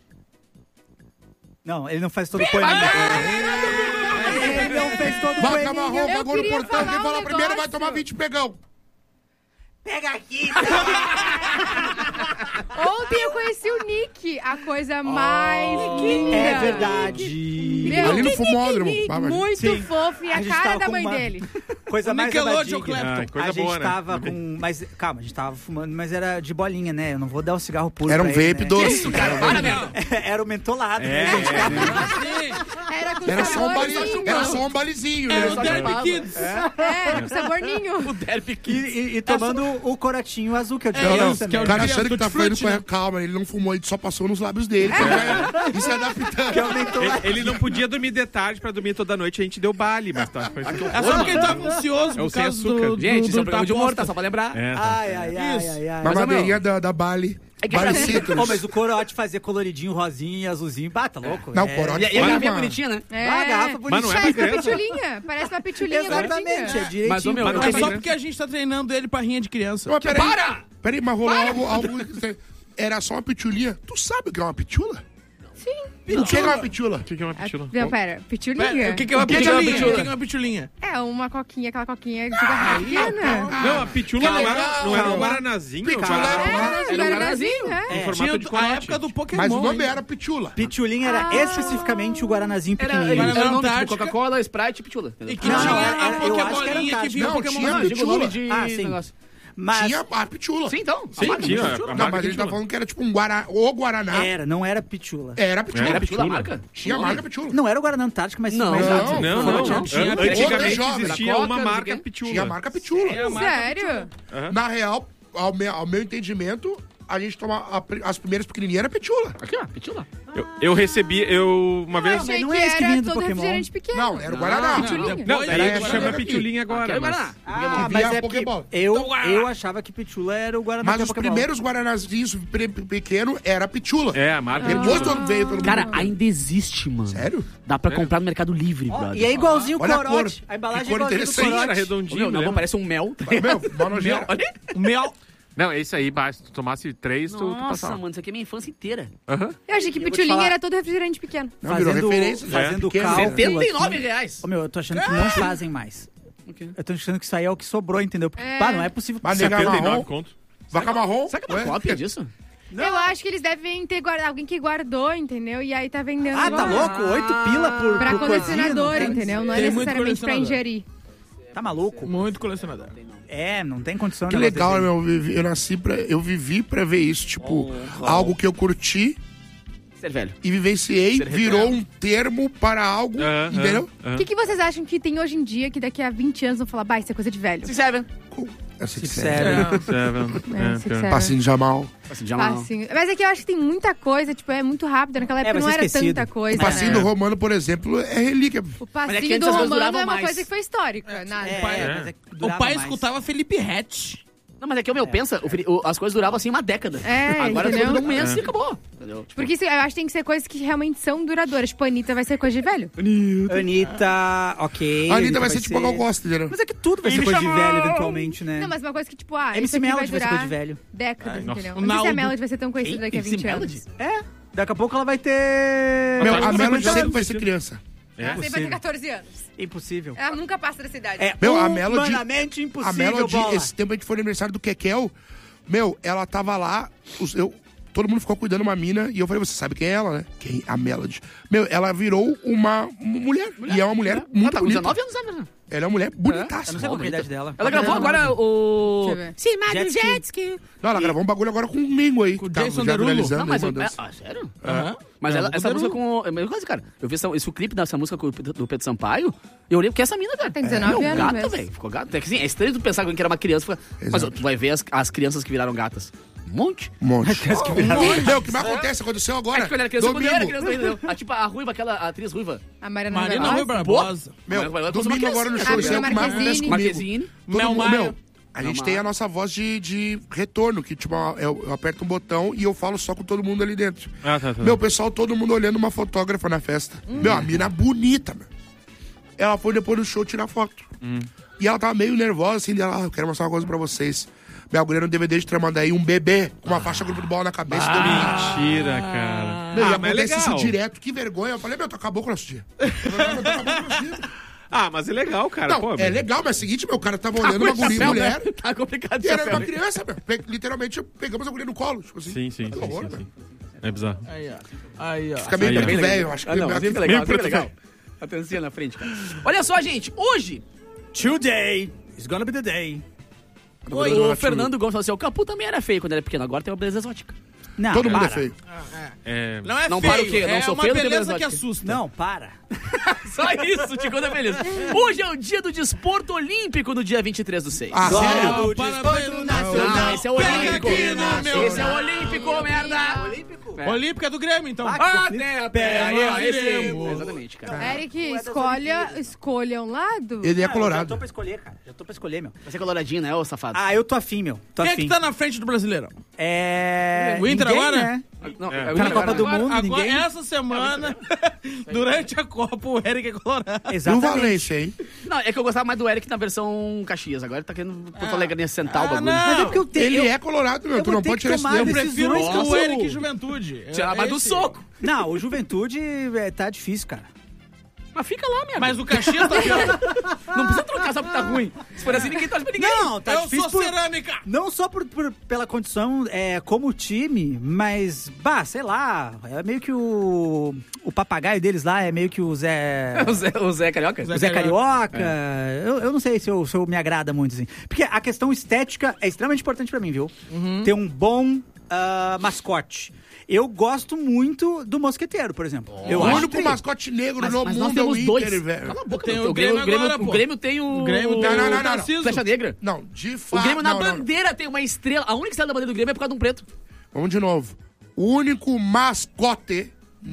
Não, ele não faz todo o poema. Ele não fez todo o Vaca poema. marrom, Eu cagou no queria portão. falar Quem um fala primeiro vai negócio. tomar 20 pegão. Pega aqui! Ontem eu conheci o Nick, a coisa mais linda. É verdade. Meu, Ali no fumódromo. Muito fofo e a cara da mãe dele. Coisa mais Nickelodeon, abadiga. coisa a gente boa, né? tava com... Mas, calma, a gente tava fumando, mas era de bolinha, né? Eu não vou dar o cigarro puro Era um pra ele, vape né? doce. Era o mentolado, né, gente? Era com Era sabor só um balizinho, né? É o Derby Kids. era com sabor ninho. O Derby Kids. E tomando o corotinho azul, que é o de Não, criança, o né? cara achando que tá fazendo né? calma, ele não fumou, ele só passou nos lábios dele. E se adaptando. Que é o mentolado. Ele não podia dormir de tarde pra dormir toda noite, a gente deu baile, mas tá. É só porque ele tava ansioso É o por sem causa açúcar. do Gente, isso é um da programa de humor, aposta. tá? Só pra lembrar. Uma Mas, madeirinha da Bali. É que Bali pra- Citrus. Ô, mas o corote fazia coloridinho, rosinho e azulzinho. Bata, louco. Não, corote E a garrafinha foi uma... bonitinha, né? Ah, a garrafa Mas não é pra Parece uma criança. pitulinha. Parece uma pitulinha Exatamente, é gordinha. direitinho. Mas, ô, meu, Mas não É é só pra porque a gente tá treinando ele pra rinha de criança. Mas peraí, mas rolou algo... Era só uma pitulinha. Tu sabe o que é uma pitula? Sim. O que é uma pitula? O que é uma pitula? Não, pera. Pitulinha? O que é uma pitulinha? O que é uma pitulinha? É uma coquinha, aquela coquinha de garrafa pequena. Não, a pitula não era um guaranazinho? Era um guaranazinho, Em é. formato de A corote. época do Pokémon. Mas o nome hein? era pitula. Pitulinha era especificamente o guaranazinho Era pequenininho. Guaraná o nome, tipo, Antártica. Coca-Cola, Sprite e Pitula. E que Não, tinha era- a eu acho que era Pokébolinha que Antártica. vinha o Não, Pokémon. tinha Não, digo o nome de sim. negócio. Mas Tinha a pitula. Sim, então. Sim, tinha. Não, mas ele tá falando que era tipo um Guaraná. não era pitula. Era pitula. Era Pitula a marca? Tinha a marca pitula. Não era o Guaraná Antártica, mas... Não. mas Não, Não. Tinha Antigamente jovem, existia era uma Coca, marca não sei o quê. pitula. Tinha a marca pitula. Sério? Na real, ao meu entendimento, a gente toma as primeiras pequenininhas era pitula. Aqui, ó, Pitula. Eu recebi, uma Eu vez... achei não que é era esquivinho do todo Pokémon. refrigerante pequeno. Não, era o Guaraná. Pitulinha. Não, Era daí essa chama aqui. pitulinha Aqui é agora, o mas... Guaraná. Ah, Que mas via é porque Pokéball. eu achava que pitula era o Guaraná Mas que é os Pokémon. primeiros Guaranazinhos pequeno era pitula. É, a marca Depois pitula. quando veio pelo Cara, ainda existe, mano. Sério? Dá pra comprar no Mercado Livre, Ó, brother. e é igualzinho o Olha a corote. cor. A embalagem Que cor é igualzinho do interessante. Era corote. redondinho, Meu, não, né? parece um mel. Meu, mó nojento. Olha. Mel. Não, esse aí, se tu tomasse 3, tu Nossa, passava. mano, isso aqui é minha infância inteira. Aham. Eu achei que vou te pitulinha falar- era todo refrigerante pequeno. Não, virou referência. Fazendo Pequeno. cálculo R$79. aqui. Ô, meu, eu tô achando que não fazem mais. Eu tô achando que isso aí é o que sobrou, entendeu? Porque, É. pá, não é possível. Mas nega 79 marrom, conto. vaca marrom. Será que é uma ué? cópia disso? Eu acho que eles devem ter guardado, alguém que guardou, entendeu? E aí tá vendendo Ah, tá agora. louco? 8 pila por Pra por colecionador, coisinha, não tem- entendeu? Não é Tem muito necessariamente pra colecionador. ingerir. Tá maluco? Muito colecionador. É, não tem condição. Que de negócio legal, desse aí. meu. Eu vivi pra ver isso. Tipo, algo que eu curti Ser velho. e vivenciei, Ser virou um termo para algo, entendeu? O que vocês acham que tem hoje em dia que daqui a 20 anos vão falar, bah, isso é coisa de velho? Se serve. Essa que Sério. Passinho de Jamal. Assim, já não. Passinho. Mas é que eu acho que tem muita coisa, tipo, é muito rápido. Naquela época vai não ser era esquecido. tanta coisa. O passinho né? do Romano, por exemplo, é relíquia. O Mas é que passinho antes do as coisas Romano duravam é uma mais. coisa que foi histórica. Nada. Mas é que O durava pai mais. escutava Felipe Rett. Não, mas é que, meu, pensa, as coisas duravam assim uma década. É, Agora entendeu? tudo num mês e acabou. Entendeu? Tipo, Porque isso, eu acho que tem que ser coisas que realmente são duradouras. Tipo, a Anitta vai ser coisa de velho. Anitta, ok. A Anitta vai ser tipo a Gal Costa, entendeu? Mas é que tudo vai ser coisa de velho, eventualmente, né? Não, mas uma coisa que, tipo, isso MC aqui vai Melody vai ser durar coisa de velho. décadas, nossa. entendeu? O Não sei se a Naldo. Melody vai ser tão conhecida daqui a MC 20 Melody? anos. É, daqui a pouco ela vai ter... Meu, a Mas Melody tá sempre vai ser criança. Ela sempre vai ter 14 anos. Impossível. Ela nunca passa dessa idade. É Meu, a Melody... humanamente A impossível, Melody, bola. esse tempo a gente foi no aniversário do Kekel. Meu, ela tava lá, todo mundo ficou cuidando de uma mina, e eu falei, você sabe quem é ela, né? Quem? A Melody. Meu, ela virou uma mulher. E é uma mulher ela muito tá com bonita. 19 anos, né? Ela é uma mulher bonitaça. Eu não sei qual que é a idade dela. Ela gravou agora o... Deixa eu ver. Sim, mas Jet do Ski. Jet Ski. Não, ela gravou um bagulho agora comigo aí. Com o Tá, Jason já Derulo. viralizando Não, mas... aí, mandando. sério? Aham. Mas Ela essa música com... É a mesma coisa, cara. Eu vi esse clipe dessa música do Pedro Sampaio, eu olhei porque essa mina, cara. Tem 19 meu, anos gata, mesmo. velho. Ficou gata. É que assim, é estranho tu pensar que era uma criança. Mas Exato. tu vai ver as crianças que viraram gatas. Um monte. Um monte. Meu, o que mais acontece? Aconteceu É agora. que quando era criança, quando eu era Domingo. criança, entendeu? Tipo, a ruiva, aquela atriz ruiva. A Mariana Marina Rui Rui Barbosa. Meu, Mas vai domingo uma agora no criancinha. show, isso é o que mais acontece comigo. Marquezine. Todo Mel mundo- Maia. meu, a gente Mel tem Maia. a nossa voz de retorno, que tipo, eu aperto um botão e eu falo só com todo mundo ali dentro. Ah, tá. Meu, pessoal, todo mundo olhando uma fotógrafa na festa. Meu, a mina bonita, meu. Ela foi depois do show tirar foto. E ela tava meio nervosa, assim, dela, eu quero mostrar uma coisa pra vocês. Meu, a guria no DVD de Tramandaí, um bebê com uma faixa grupo de bola na cabeça. Mentira, cara. Meu, e mas é acontece isso legal. direto, que vergonha. Eu falei, meu, tu acabou com o nosso dia. Eu falei, meu, tu acabou com o nosso dia. Ah, mas é legal, cara. Não, é legal, mas é o seguinte, meu, cara tava olhando uma guria mulher. Tá complicado de E era uma criança, meu. Literalmente, pegamos a guria no colo, tipo assim. Sim. É bizarro. Aí, ó. Fica meio preto velho, acho que não, mas fica legal. Atenção na frente, cara. Olha só, gente, hoje... Today is gonna be the day. O Fernando Gomes falou assim, o Capu também era feio quando era pequeno, agora tem uma beleza exótica. Não, todo mundo é feio. Não é não feio, para o quê? Não sou uma feio, beleza que assusta. Não, para. Só isso, te conta beleza. Hoje é o dia do desporto olímpico no dia 23/6. Ah, sério? Não, esse é o olímpico. Esse é o olímpico, merda. Olímpico é do Grêmio, então. Exatamente, cara. Eric, escolha um lado. Ele é colorado. Já tô pra escolher, cara. Já tô pra escolher, meu. Você é coloradinho, né, ô safado? Ah, eu tô afim, meu. Quem é que tá na frente do Brasileirão? O Inter agora? Né? Não, Tá na Copa do Mundo, ninguém. Essa semana, durante a Copa, o Eric é colorado. Exatamente. No Valência, hein? Não, é que eu gostava mais do Eric na versão Caxias. Agora ele tá querendo Porto Alegre sentar o bagulho. Mas é porque eu tenho. Ele é colorado, meu. Tu não pode tirar esse Eu dedo. prefiro o Eric Juventude. Tirar mais do soco. Não, o Juventude tá difícil, cara. Mas fica lá, minha. Mas o Caxias tá pior. Não precisa trocar só porque tá ruim. Se for assim, ninguém torce pra ninguém. Não, tá Eu difícil. sou cerâmica. Não só pela condição como time, mas, sei lá, é meio que o papagaio deles lá é meio que o Zé... O Zé Carioca? O Zé Carioca. Eu não sei se eu me agrada muito, assim. Porque a questão estética é extremamente importante pra mim, viu? Ter um bom mascote. Eu gosto muito do Mosqueteiro, por exemplo. O único mascote negro no mundo é o Inter, velho. Cala a boca, Tem o Grêmio tem o... Não. Flecha negra. Não, de fato. O Grêmio na bandeira tem uma estrela. A única estrela da bandeira do Grêmio é por causa de um preto. Vamos de novo. O único mascote,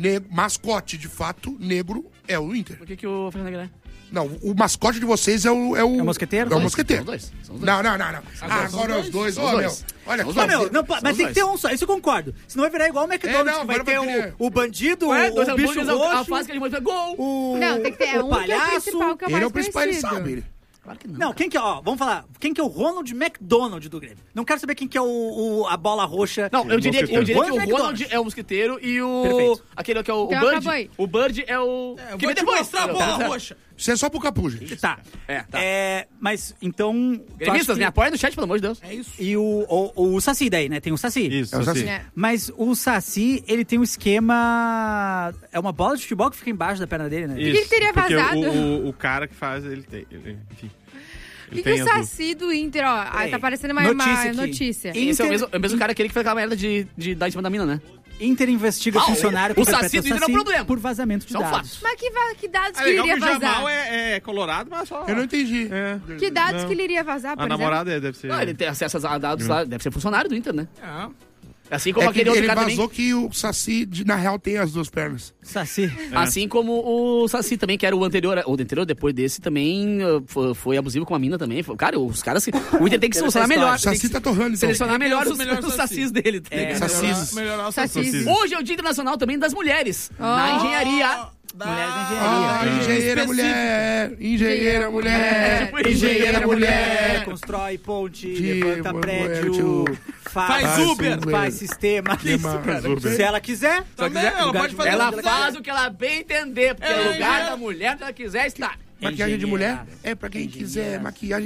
de fato, negro, é o Inter. Por que o Flecha negra é? Não, o mascote de vocês é o Mosqueteiro? É o Mosqueteiro. São dois. Não. Agora é os dois. Ó, meu. Olha aqui. Mas tem que ter um só, isso eu concordo. Senão vai virar igual o McDonald's, que vai ter o bandido, o bicho roxo. A fase que ele mostra gol. Não, tem que ter um palhaço. que é o principal, que é o mais Ele é o principal, ele conhecido. sabe. Claro que não. Não, quem que é, vamos falar, quem que é o Ronald McDonald do Grêmio? Não quero saber quem que é a bola roxa. Não, eu diria que o McDonald. Ronald é o mosqueiteiro e o... Perfeito. Aquele que é o Então Bird. acabou aí. O Bird é o... Eu vou te mostrar a bola roxa. Isso é só pro Capu, gente. Tá. Tá. Mas, então... Gremistas, me apoia no chat, pelo amor de Deus. É isso. E o Saci daí, né? Tem o Saci. Isso, É o assim. Saci. Mas o Saci, ele tem um esquema... É uma bola de futebol que fica embaixo da perna dele, né? Por que teria porque vazado? O cara que faz, ele tem... enfim. O que o Saci do Inter, ó? Tá aparecendo uma notícia. Esse é o mesmo cara aquele que fez aquela merda de dar em cima da mina, né? Inter investiga funcionário o Saci do Inter é um problema. por vazamento de Isso é um dados. fato. Mas que dados É que ele legal iria que o vazar? Jamal é colorado, mas só... Eu não entendi. Que dados que ele iria vazar, por A exemplo? namorada deve ser... Não, ele tem acesso a dados lá, deve ser funcionário do Inter, né? Assim como É que aquele outro ele cara vazou também. que o Saci, na real, tem as duas pernas. Saci. Assim como o Saci também, que era o anterior, depois desse também foi abusivo com a mina também. Cara, os caras... O Inter tem que selecionar melhor. O Saci tá torrando, então. Selecionar melhor os Sacis. Sacis dele. Tá ligado? Sacis. Melhorar o Sacis. Hoje é o Dia Internacional também das Mulheres, na engenharia. Mulheres da engenharia. Engenheira mulher, engenheira mulher, Engenheira mulher. Constrói ponte, Que levanta prédio, Faz Uber. faz sistema. Faz Uber. Se ela quiser, Também, ela pode fazer Ela o que faz quiser. o que ela bem entender, porque é o lugar da mulher que ela quiser estar. Maquiagem de mulher é pra quem quiser. Maquiagem...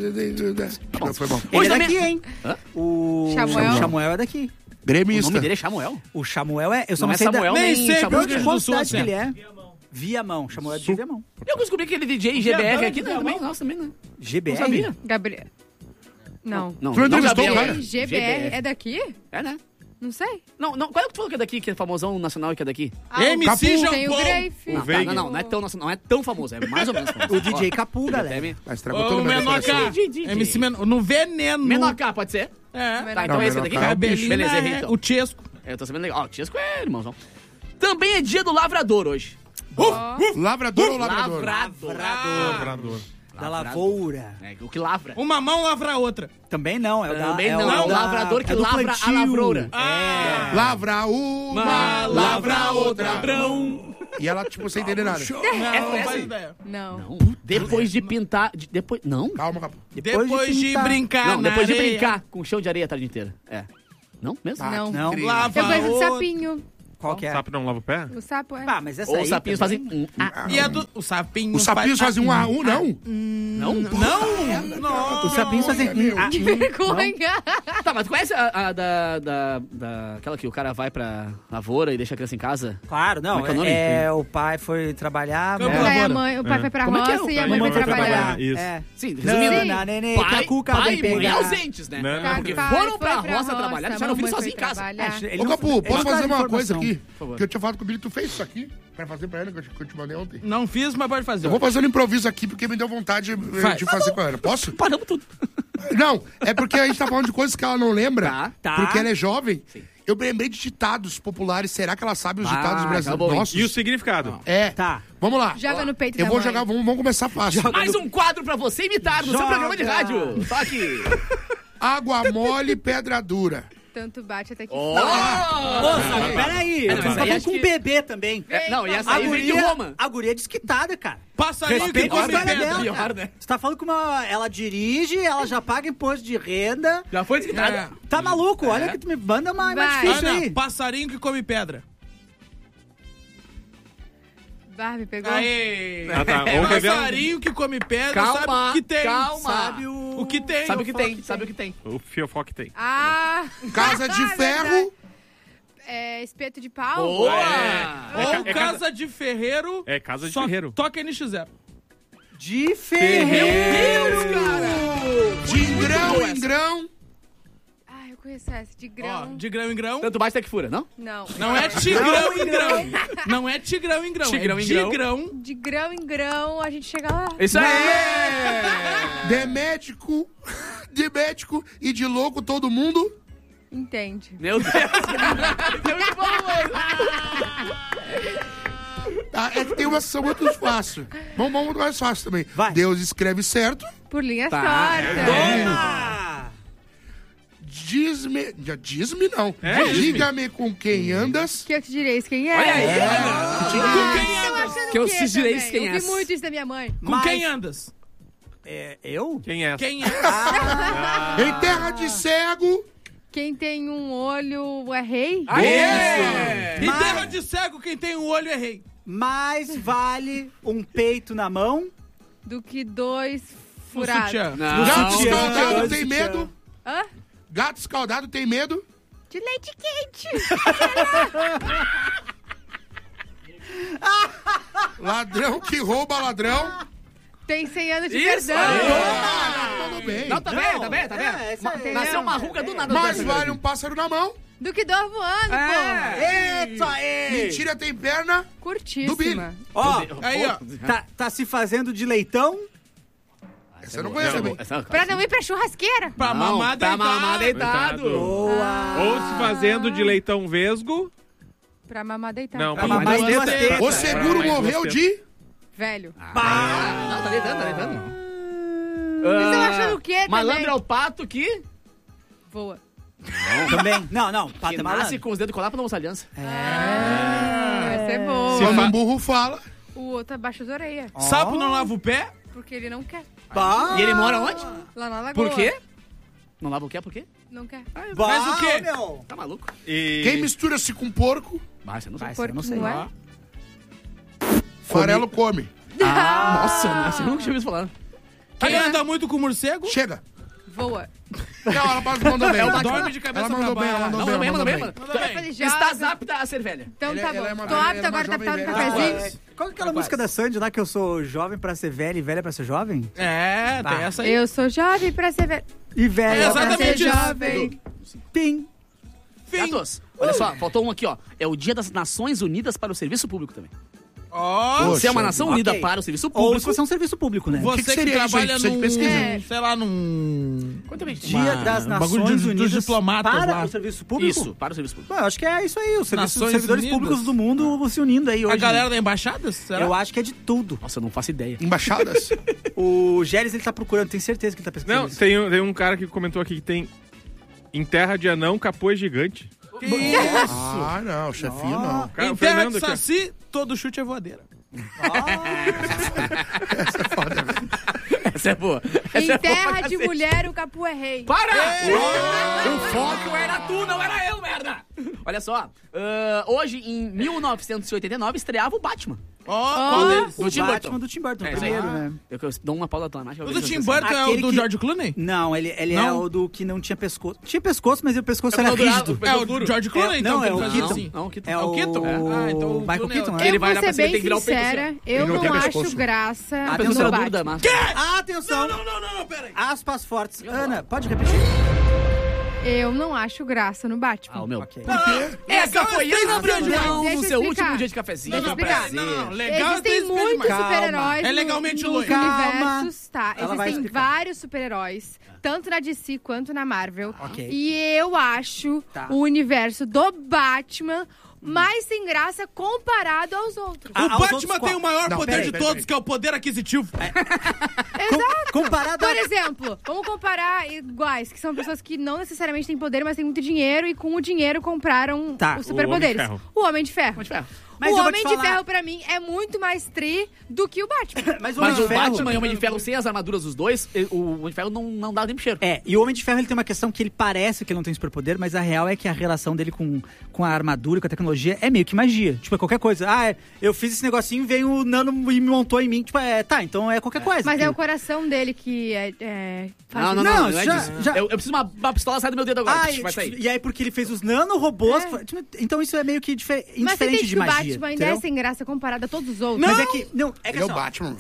Não, foi bom. ele Hoje é também- daqui, hein? Hã? O Samuel. Samuel é daqui. O Gremista. nome dele é Samuel. O Samuel é... Eu só Não não é sei Samuel, nem nem sei Samuel. porque- de do qual Sul, cidade que assim. ele é. Viamão. Samuel é de Viamão. Eu descobri que ele é DJ GBR aqui, né? Também, nossa, também, né? GBR? Não sabia. Gabriel. Não. Não, Tu não entrevistou Gabriel, o cara? GBR é daqui? É, né? Não sei. Não, qual é que tu falou que é daqui, que é famosão nacional e que é daqui? MC Tem o Jampão. Grafe. Não, tá, não é não é tão famoso, é mais ou menos famoso. O DJ Capu, galera. Mas estragou Ô, todo o o meu Menor K. DJ. MC Menor. No Veneno. Menor K, pode ser? É. Tá, então Não, é esse Menor daqui? K é o Beleza, Beleza, errei então. O Chesco. Eu tô sabendo legal. Ó, o Tiesco é irmãozão. Também é dia do lavrador hoje. Lavrador ou labrador? Lavrador. Da lavoura. É, o que lavra. Uma mão lavra a outra. Também não, é o da... Também é não, é o da- lavrador que é do lavra plantio. a lavoura. Lavra uma, lavra outra. Brão. E ela, tipo, sem entender nada. Não faz ideia. Não. Depois de pintar... Depois... Não? Calma, Capu. Depois de pintar. brincar Não, na depois de areia. brincar com chão de areia a tarde inteira. É. Não mesmo? Não. Não. Incrível. Lava Eu conheço de outra. sapinho. Qual que é? O sapo não lava o pé? O sapo é. Ah, mas essa Ou aí os sapinhos também... fazem... E a do... Os sapinhos... Os sapinhos fazem um A1, não? Não? Não! Os sapinhos fazem... Que vergonha! Tá, mas tu conhece a aquela que o cara vai pra lavoura e deixa a criança em casa? Claro, não. Como é que é o nome? O pai foi trabalhar... Campo Daí lavoura. o pai foi pra Como é que é? roça e a Mamãe mãe foi foi trabalhar. Isso. É. Sim, resumindo. Não, nenê, que a Pai, cuca pai vem e mãe pegar. ausentes, né? Não. Porque Pai foram foi pra roça trabalhar, deixaram o filho mamãe sozinho em foi casa. trabalhar. Ô, Capu, posso fazer uma coisa aqui? Por favor. Que eu tinha falado com o Billy, tu fez isso aqui? Pra fazer pra ela, que eu te mandei ontem. Não fiz, mas pode fazer. Eu vou fazer um improviso aqui, porque me deu vontade de fazer com ela. Posso? Paramos tudo. Não, é porque a gente tá falando de coisas que ela não lembra. Tá. Porque ela é jovem. Sim. Eu lembrei de ditados populares. Será que ela sabe os ditados tá brasileiros bom. nossos? E o significado? É. Tá. Vamos lá. Joga no peito Eu da vou mãe. jogar, vamos começar fácil. Mais um quadro pra você imitar no seu programa de rádio. Só aqui. Água mole, pedra dura. Tanto bate até que... Moça, peraí. Não, Você mas tá aí falando acho com um que- bebê também. Não, e essa A aí vem de Roma. a guria é desquitada, cara. Passarinho que Respeita a come história pedra. dela, Pior, cara. né? Você tá falando que ela dirige, ela já paga imposto de renda. Já foi desquitada. É. Tá maluco? Olha que tu me manda mais Vai. difícil Ana, aí. passarinho que come pedra. Barbie pegou. Aê! Ah, tá. Ou revela- Passarinho que come pedra Calma, sabe o que tem. calma. Sabe o que tem. Sabe o que tem, sabe o que tem. O Fiofó que tem. Ah! Casa de ferro. É espeto de pau? Boa! Ou É casa de ferreiro. É casa de só ferreiro. Toca NX0. De ferreiro. De grão em grão. Ah, eu conheço essa. De Ó, grão. de grão em grão. Tanto bate até que fura, não? Não. Não é tigrão em grão. Não é tigrão em grão. Tigrão é em grão. tigrão. De grão em grão, a gente chega lá. Isso aí! De médico e de louco todo mundo. Entende. Meu Deus! Muito bom, Ah, é que tem uma sessão muito fácil. Vamos mais fácil também. Vai. Deus escreve certo. Por linhas Tá. tortas. Toma! Diz-me não. É, Diga-me com quem andas. Que eu te direis quem é. Olha aí! Com quem Estão andas? achando Que eu o quê te direis também? quem Eu vi és. muito isso da minha mãe. Com Mas- quem andas? Eu? Quem é? Quem é? Em terra de cego. Quem tem um olho é rei? Aê! Em terra de cego, quem tem um olho é rei. Mais vale um peito na mão. Do que dois No furados. sutiã. Não. Gato sutiã, escaldado no tem sutiã. medo. Hã? Gato escaldado tem medo. De leite quente. Ladrão que rouba ladrão. Tem 100 anos de Isso! perdão. Tudo bem. Não, tá bem, tá bem, tá bem. essa aí. Nasceu uma ruga do nada. Mais vale um pássaro na mão. Do que dois voando, É. Eita aí! Mentira tem perna. pô. Curtíssima. Ó, Aí, ó. tá se fazendo de leitão? Essa eu não conheço também. Pra não ir pra churrasqueira. Pra mamar Pra deitado. mamar deitado. Boa! Ou se fazendo de leitão vesgo. Pra mamar deitado. Não, Pra pra mamar mamar duas duas tetas. tetas. O seguro É, mais morreu duas de. Velho. Não, tá deitando, tá deitando. Vocês estão achando o quê Malandro também? é o pato que Voa. Também? Não. Pato é nasce malandro. com os dedos colados pra não mostrar aliança. Essa é boa. Se Quando fa- um burro fala. O outro abaixa as orelhas. Sapo não lava o pé? Porque ele não quer. Bah, E ele mora onde? Lá na lagoa. Por quê? Não lava o quê? Por quê? Não quer. bah, Mas o quê? Meu. Tá maluco? E... Quem mistura-se com porco, Mas você não sabe. eu não sei. Não é? farelo come. Nossa, nossa, eu nunca tinha ouvido falar. Quem anda muito com morcego? Chega. Voa. Não, ela mandou bem. Dorme de cabeça Ela mandou pra bem, ela baixo. mandou bem. Manda bem, mano. Manda bem. Ele já- Estás apta a ser velha. Então tá Ela bom. é uma Tô velha, apta, agora tá jovem aptado no velha. cafezinho. Qual que é aquela música da Sandy lá que eu sou jovem pra ser velha e velha pra ser jovem? É, tem essa aí. Eu sou jovem pra ser velho. E velha É Pra ser exatamente isso. jovem. Pim. Gatos, olha só, faltou um aqui, ó. É o Dia das Nações Unidas para o Serviço Público também. Ó, Você é uma nação ok. unida para o serviço Ou público. se você é um serviço público, né? você que seria isso aí? trabalha Precisa de num... pesquisa. Sei lá, num... Dia das bagulho Nações dos Unidas diplomatas para lá. o serviço público? Isso, para o serviço público. Bom, eu acho que é isso aí, os Nações servidores Unidas. públicos do mundo se unindo aí hoje. A galera da embaixada? Será? Eu acho que é de tudo. Nossa, eu não faço ideia. Embaixadas. O Gélis, ele tá procurando, tenho certeza que ele tá pesquisando Não, isso. tem um cara que comentou aqui que tem em terra de anão, capô gigante. Que isso? Ah, não, chefinho não. Cara, Em o terra Fernando de aqui, ó. saci, todo chute é voadeira. Essa é boa. Em Essa é boa terra pra de cacete. mulher, o capu é rei. Para! O foco era tu, não era eu, merda! Olha só, hoje, em 1989, estreava o Batman. Qual deles? O Batman do Tim Burton, primeiro, né? Eu dou uma pausa automática. O do Tim Burton é o do George Clooney? Não, ele é o do que não tinha pescoço. Tinha pescoço, mas o pescoço era rígido. É o George Clooney, então? Não, é o Keaton. É o Keaton? Então o Michael Keaton, né? Eu vou ser bem sincera, eu não acho graça no Batman. Atenção! Não, pera aí. Aspas fortes. Ana, pode repetir? Eu não acho graça no Batman. O meu. Ok. Essa foi a Brandão Deixa no eu seu explicar. último dia de cafezinho. Deixa eu explicar. Não, legal. Existem muitos super-heróis É legalmente nos loiro. universos, tá? Ela vai Existem explicar. vários super-heróis, tanto na DC quanto na Marvel. Ok. E eu acho Tá. o universo do Batman mais sem graça comparado aos outros. O Batman tem o maior poder de todos, que é o poder aquisitivo. Exato. Comparado Por exemplo, vamos comparar iguais, que são pessoas que não necessariamente têm poder, mas têm muito dinheiro e com o dinheiro compraram os superpoderes. O Homem de Ferro. Mas o eu vou Homem te de falar- Ferro, pra mim, é muito mais tri do que o Batman. Mas Mas o Batman e o Homem de Ferro sem as armaduras dos dois, o Homem de Ferro não dá nem pro cheiro. E o Homem de Ferro ele tem uma questão que ele parece que ele não tem superpoder, mas a real é que a relação dele com a armadura, com a tecnologia, é meio que magia. Tipo, é qualquer coisa. Eu fiz esse negocinho, veio o Nano e me montou em mim. Tipo, então é qualquer coisa. Mas é o coração dele que faz Não é já- disso. já- Eu preciso uma pistola sair do meu dedo agora. Vai sair. E aí, porque ele fez os nanorobôs. Então isso é meio que Mas você indiferente entende de que o magia. Batman ainda entendeu? é sem graça comparado a todos os outros. Mas é que. Não, é que Ele é o assim, ó, Batman.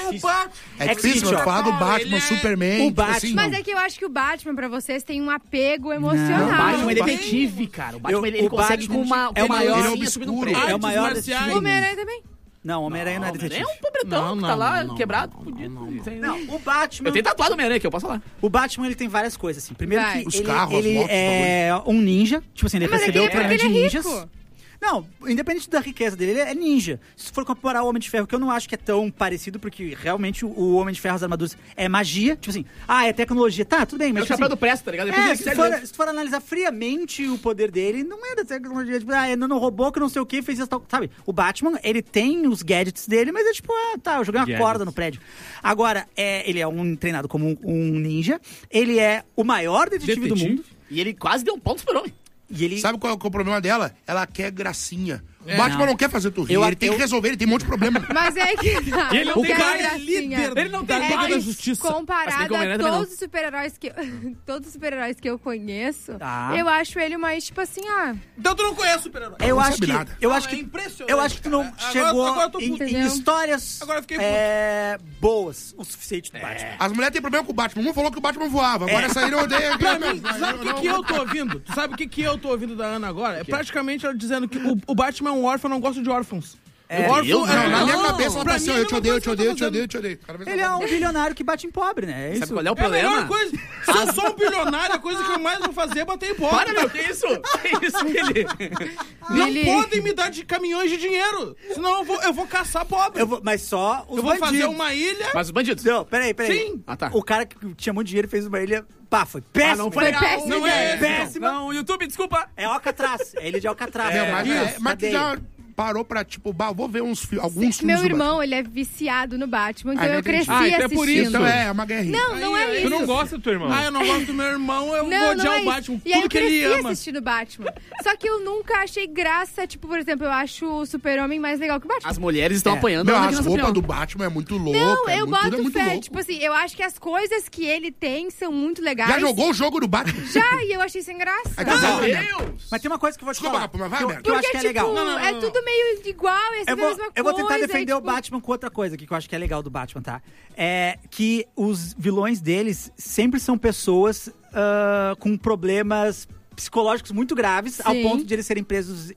É É difícil seguinte, ó. falar do Batman, Superman. O tipo Batman- assim, Mas é que eu acho que o Batman, pra vocês, tem um apego emocional. O Batman é Batman- detetive, cara. O Batman ele o consegue Batman com uma... é o maior- ele ele é subir num obscuro. prédio. É o maior Artes marciais. O Homem-Aranha também. Não, Homem-Aranha não é É detetive. um pobretão que tá lá, quebrado, fudido. Não, o Batman. Eu tenho tatuado o Homem-Aranha aqui, eu posso falar. O Batman, ele tem várias coisas, assim. Primeiro Vai. que Os ele, carros, as ele motos, é um ninja. Tipo assim, ele Mas recebeu o porque treinamento de ele é ninjas. rico. Não, independente da riqueza dele, ele é ninja. Se for comparar o Homem de Ferro, que eu não acho que é tão parecido, porque realmente o Homem de Ferro, as armaduras, é magia. Tipo assim, é tecnologia. Tá, tudo bem, É mas o tipo chapéu assim, do Presto, tá ligado? Depois ele se segue for, dele. se for analisar friamente o poder dele, não é da tecnologia. Tipo, é nanorobô que não sei o que, fez isso tal. Sabe? O Batman, ele tem os gadgets dele, mas é tipo, eu joguei uma corda no prédio. Agora, ele é treinado como um ninja. Ele é o maior detetive do mundo. E ele quase deu um pau no super-homem. E ele... Sabe qual é o problema dela?Ela quer gracinha. O Batman não quer fazer tu rir, ele tem que resolver, ele tem um monte de problema. Mas é que tá. Ele não O tem cara cara líder. Ele não tem É Liga da que Justiça. Mas tem comparado que o a Homem-Aranha também todos os super-heróis que todos os super-heróis que eu conheço, Tá. eu acho ele mais tipo assim, Então tu não conhece o super-herói. Eu não acho sabe que, nada. eu Não, acho é que, impressionante, eu acho que tu não cara. chegou Agora eu tô puto. em Entendeu? histórias Agora eu fiquei puto. boas o suficiente do Batman. As mulheres têm problema com o Batman. Um falou que o Batman voava, agora essa aí eu odeio. Pra mim, sabe o que eu tô ouvindo? Tu sabe o que eu tô ouvindo da Ana agora? É praticamente ela dizendo que o Batman é um órfão, não gosta de órfãos. Não, na minha Não, cabeça ela pra tá assim, mim ó, eu te é a odeio, mesma eu te coisa odeio, eu que te eu tô odeio, eu te odeio. Cada vez Ele é um bilionário que bate em pobre, né? É Sabe isso. qual é o É a melhor problema? coisa. Se eu sou um bilionário, a coisa que eu mais vou fazer é bater em pobre. Para, meu, que isso? Que isso, Billy? Não Billy. podem me dar de caminhões de dinheiro. Senão eu vou caçar pobre. Mas só os Eu vou fazer bandidos. uma ilha. Mas os bandidos. Não, peraí. Sim. Ah, tá. O cara que tinha muito dinheiro fez uma ilha... Pá, foi péssimo. não foi Foi legal. péssimo. Não é péssima. Não, YouTube, desculpa. É Alcatraz. É ilha de Alcatraz. Meu, mas tu cadeia. já parou pra, tipo, vou ver alguns filmes Meu do irmão, ele é viciado no Batman, então Ah, eu entendi. cresci Ah, então é assistindo. por isso. Batman. Então é uma guerrinha. Não é Tu isso. não gosta do teu irmão? Eu não gosto do meu irmão, eu vou Não odiar é o isso. Batman. E aí Tudo eu que ele cresci ama. assistindo Batman. Só que eu nunca achei graça, tipo, por exemplo, eu acho o Super-Homem mais legal que o Batman. As mulheres estão apanhando Meu, a Ana as aqui nessa roupas do opinião. Batman é muito louca. Não, é eu muito, tudo é boto muito fé. louco. Tipo assim, eu acho que as coisas que ele tem são muito legais. Já jogou o jogo do Batman? Já, e eu achei sem graça. Aí tá bom, né? Mas tem uma coisa que eu vou te Desculpa, falar. Rafa, mas vai, que eu, merda. que eu acho Porque, que é tipo, legal. é tudo meio igual, é sempre a mesma coisa. Eu vou tentar defender o tipo, Batman com outra coisa aqui que eu acho que é legal do Batman, tá? É que os vilões deles sempre são pessoas com problemas psicológicos muito graves, ao Sim. ponto de eles serem presos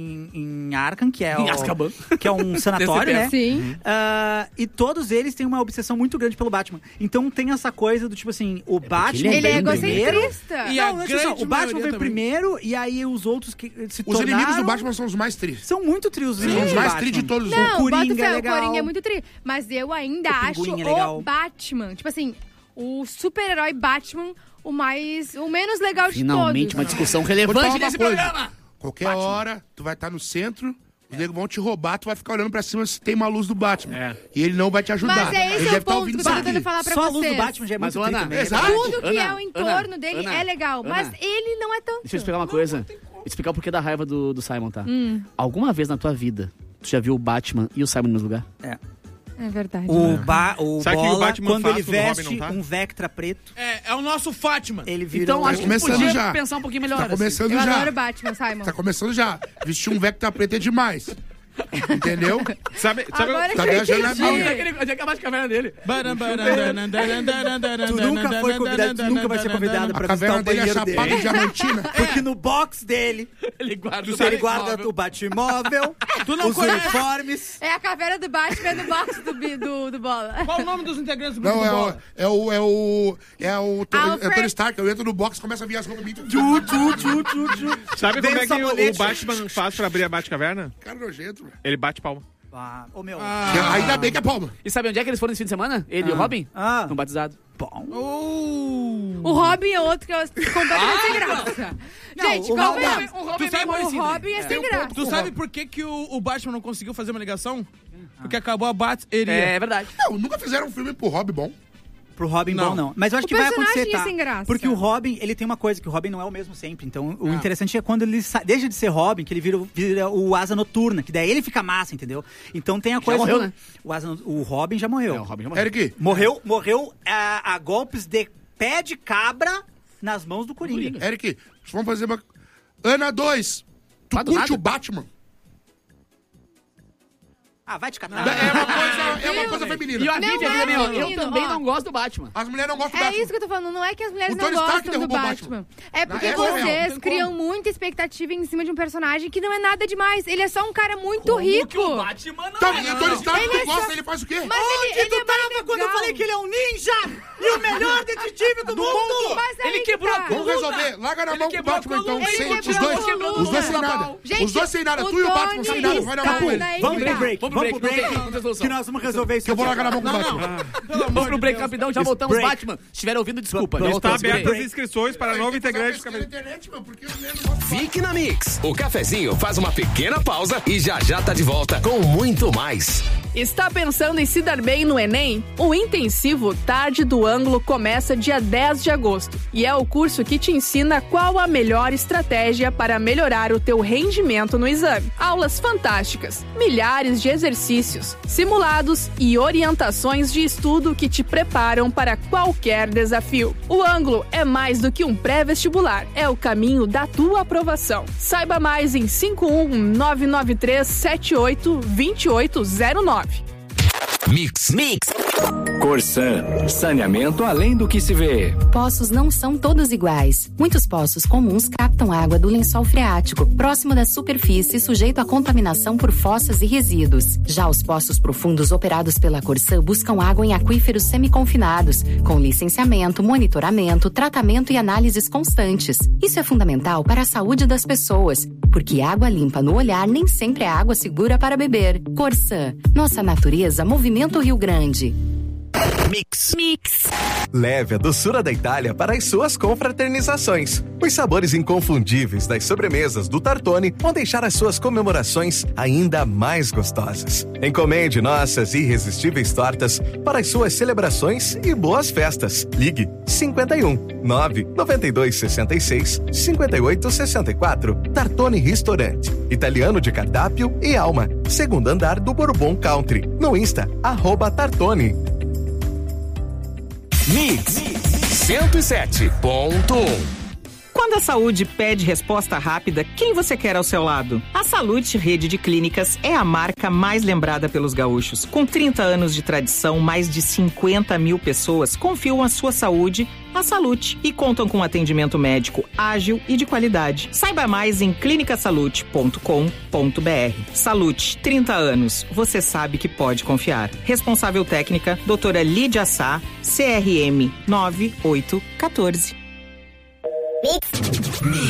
em Arkham, que é Em Azkaban. que é um sanatório, né? Sim. E todos eles têm uma obsessão muito grande pelo Batman. Então tem essa coisa do tipo assim, o Batman Ele é veio primeiro. egocentrista. E a Não, deixa eu só, grande o Batman maioria veio também. primeiro e aí os outros que se Os tornaram... inimigos do Batman são os mais tristes. São muito trios. São os mais tristes de todos. Não, Coringa bota fé, é o legal. Coringa é muito tri. Mas eu ainda O acho Pinguim é legal. o Batman, tipo assim, o super-herói Batman, o menos legal de Finalmente uma todos. discussão Vou te falar relevante uma nesse coisa. programa. Qualquer hora, tu vai estar no centro, os negros vão te roubar, tu vai ficar olhando pra cima se tem uma luz do Batman. E ele não vai te ajudar. Mas é ele esse deve o tá ponto ouvindo que eu isso tô aqui. tentando falar pra Só a vocês. luz do Batman já é Mas, muito Ana, triste também. exato. Tudo que Ana, é o entorno Ana, dele Ana, é legal, mas Ana. ele não é tanto. Deixa eu te explicar uma coisa. te explicar o porquê da raiva do Simon, tá? Alguma vez na tua vida, tu já viu o Batman e o Simon no mesmo lugar? É verdade. O Sabe Bola, que o Batman quando ele faz, o Robin veste não tá? um Vectra preto, É o nosso Fátima. ele vira Então acho que começando podia já. pensar um pouquinho melhor. Tá começando Eu já. adoro Batman, Simon. Tá começando já. Vestir um Vectra preto é demais. Entendeu? Sabe Agora Tá que eu viajando na entendi. minha. Onde é que é a Batcaverna dele? Tu nunca foi convidado, tu nunca vai ser convidado A pra visitar caverna o dele é banheiro chapada dele. diamantina. Porque no box dele, Ele guarda ele guarda o Batimóvel, não os conhece? uniformes. É a caveira do Batman no box do Bola. Qual o nome dos integrantes do grupo do Não, Bola? é o Alfred. Tony Stark. Eu entro no box e começo a vir as roupas minhas. Sabe Vem como é o que sabonete. o Batman faz pra abrir a Batcaverna? Cara nojento, velho. Ele bate palma. Ô meu. Ainda bem que é palma. E sabe onde é que eles foram esse fim de semana? Ele e o Robin? No batizado. O Robin é outro que é completamente sem graça. Gente, o calma Robin- aí. Tu sabe, O Robin é sem graça. Tu sabe por que o Batman não conseguiu fazer uma ligação? Porque acabou a bateria. É verdade. Não, nunca fizeram um filme pro Robin bom. Pro Robin Não. bom, não. Mas eu acho O que vai personagem acontecer, é tá? sem graça. Porque o Robin, ele tem uma coisa, que o Robin não é o mesmo sempre. Então, o interessante é quando ele deixa de ser Robin, que ele vira o Asa Noturna, que daí ele fica massa, entendeu? Então tem a coisa... morreu, do- né? O Robin já morreu. É, o Robin já morreu. Eric, Morreu a golpes de pé de cabra nas mãos do Coringa. Eric, vamos fazer uma... Ana 2, tu Ah, do curte nada? o Batman? Ah, vai te catar. É uma coisa feminina. E a Não Vivian é, também, ó, eu menino, também ó. não gosto do Batman. As mulheres não gostam do É Batman. isso que eu tô falando, não é que as mulheres O não Tony Stark gostam do derrubou o Batman. Batman. É porque Essa é real, não vocês tem criam como. muita expectativa em cima de um personagem que não é nada demais. Ele é só um cara muito rico. Que o Batman não Tá, é. e o Tony Stark, Ele tu é gosta, só- ele faz o quê? Mas ele é mais Quando eu legal. falei que ele é um ninja e o melhor detetive do mundo! Mas aí Ele que quebrou tá. a Vamos resolver. Larga na mão com o quebrou a Batman, então. coluna. Ele Sem, os quebrou dois. a coluna. Os dois sem nada. Gente, Os dois sem nada. o Tu e o Batman sem Tony nada. Vai na mão com ele. Stark- Vamos pro break, Vamos pro break, não tem solução. que nós vamos resolver isso. Que eu vou aqui largar na mão com o agora. Batman. Vamos pro break rapidão, já voltamos. break. Batman, se estiver ouvindo, desculpa. Está Voltamos. abertas Break. as inscrições para novo integrante. Na internet, meu, porque as mulheres não gostam. Fique na Mix. O cafezinho faz uma pequena pausa e já tá de volta com muito mais. Está pensando em se dar bem no Enem? O intensivo Tarde do Ângulo começa dia 10 de agosto e é o curso que te ensina qual a melhor estratégia para melhorar o teu rendimento no exame. Aulas fantásticas, milhares de exercícios, simulados e orientações de estudo que te preparam para qualquer desafio. O Ângulo é mais do que um pré-vestibular, é o caminho da tua aprovação. Saiba mais em 51993782809. Mix. Corsan. Saneamento além do que se vê. Poços não são todos iguais. Muitos poços comuns captam água do lençol freático, próximo da superfície, sujeito à contaminação por fossas e resíduos. Já os poços profundos operados pela Corsan buscam água em aquíferos semiconfinados, com licenciamento, monitoramento, tratamento e análises constantes. Isso é fundamental para a saúde das pessoas, porque água limpa no olhar nem sempre é água segura para beber. Corsan. Nossa natureza movimenta o Rio Grande. Mix. Leve a doçura da Itália para as suas confraternizações. Os sabores inconfundíveis das sobremesas do Tartone vão deixar as suas comemorações ainda mais gostosas. Encomende nossas irresistíveis tortas para as suas celebrações e boas festas. Ligue 51 992 66 58 64. Tartone Restaurante. Italiano de cardápio e alma. Segundo andar do Bourbon Country. No Insta, @Tartone. Mix 107.1. Quando a saúde pede resposta rápida, quem você quer ao seu lado? A Salute Rede de Clínicas é a marca mais lembrada pelos gaúchos. Com 30 anos de tradição, mais de 50 mil pessoas confiam a sua saúde à Salute e contam com atendimento médico ágil e de qualidade. Saiba mais em clinicasalute.com.br. Salute, 30 anos. Você sabe que pode confiar. Responsável técnica, doutora Lídia Sá, CRM 9814.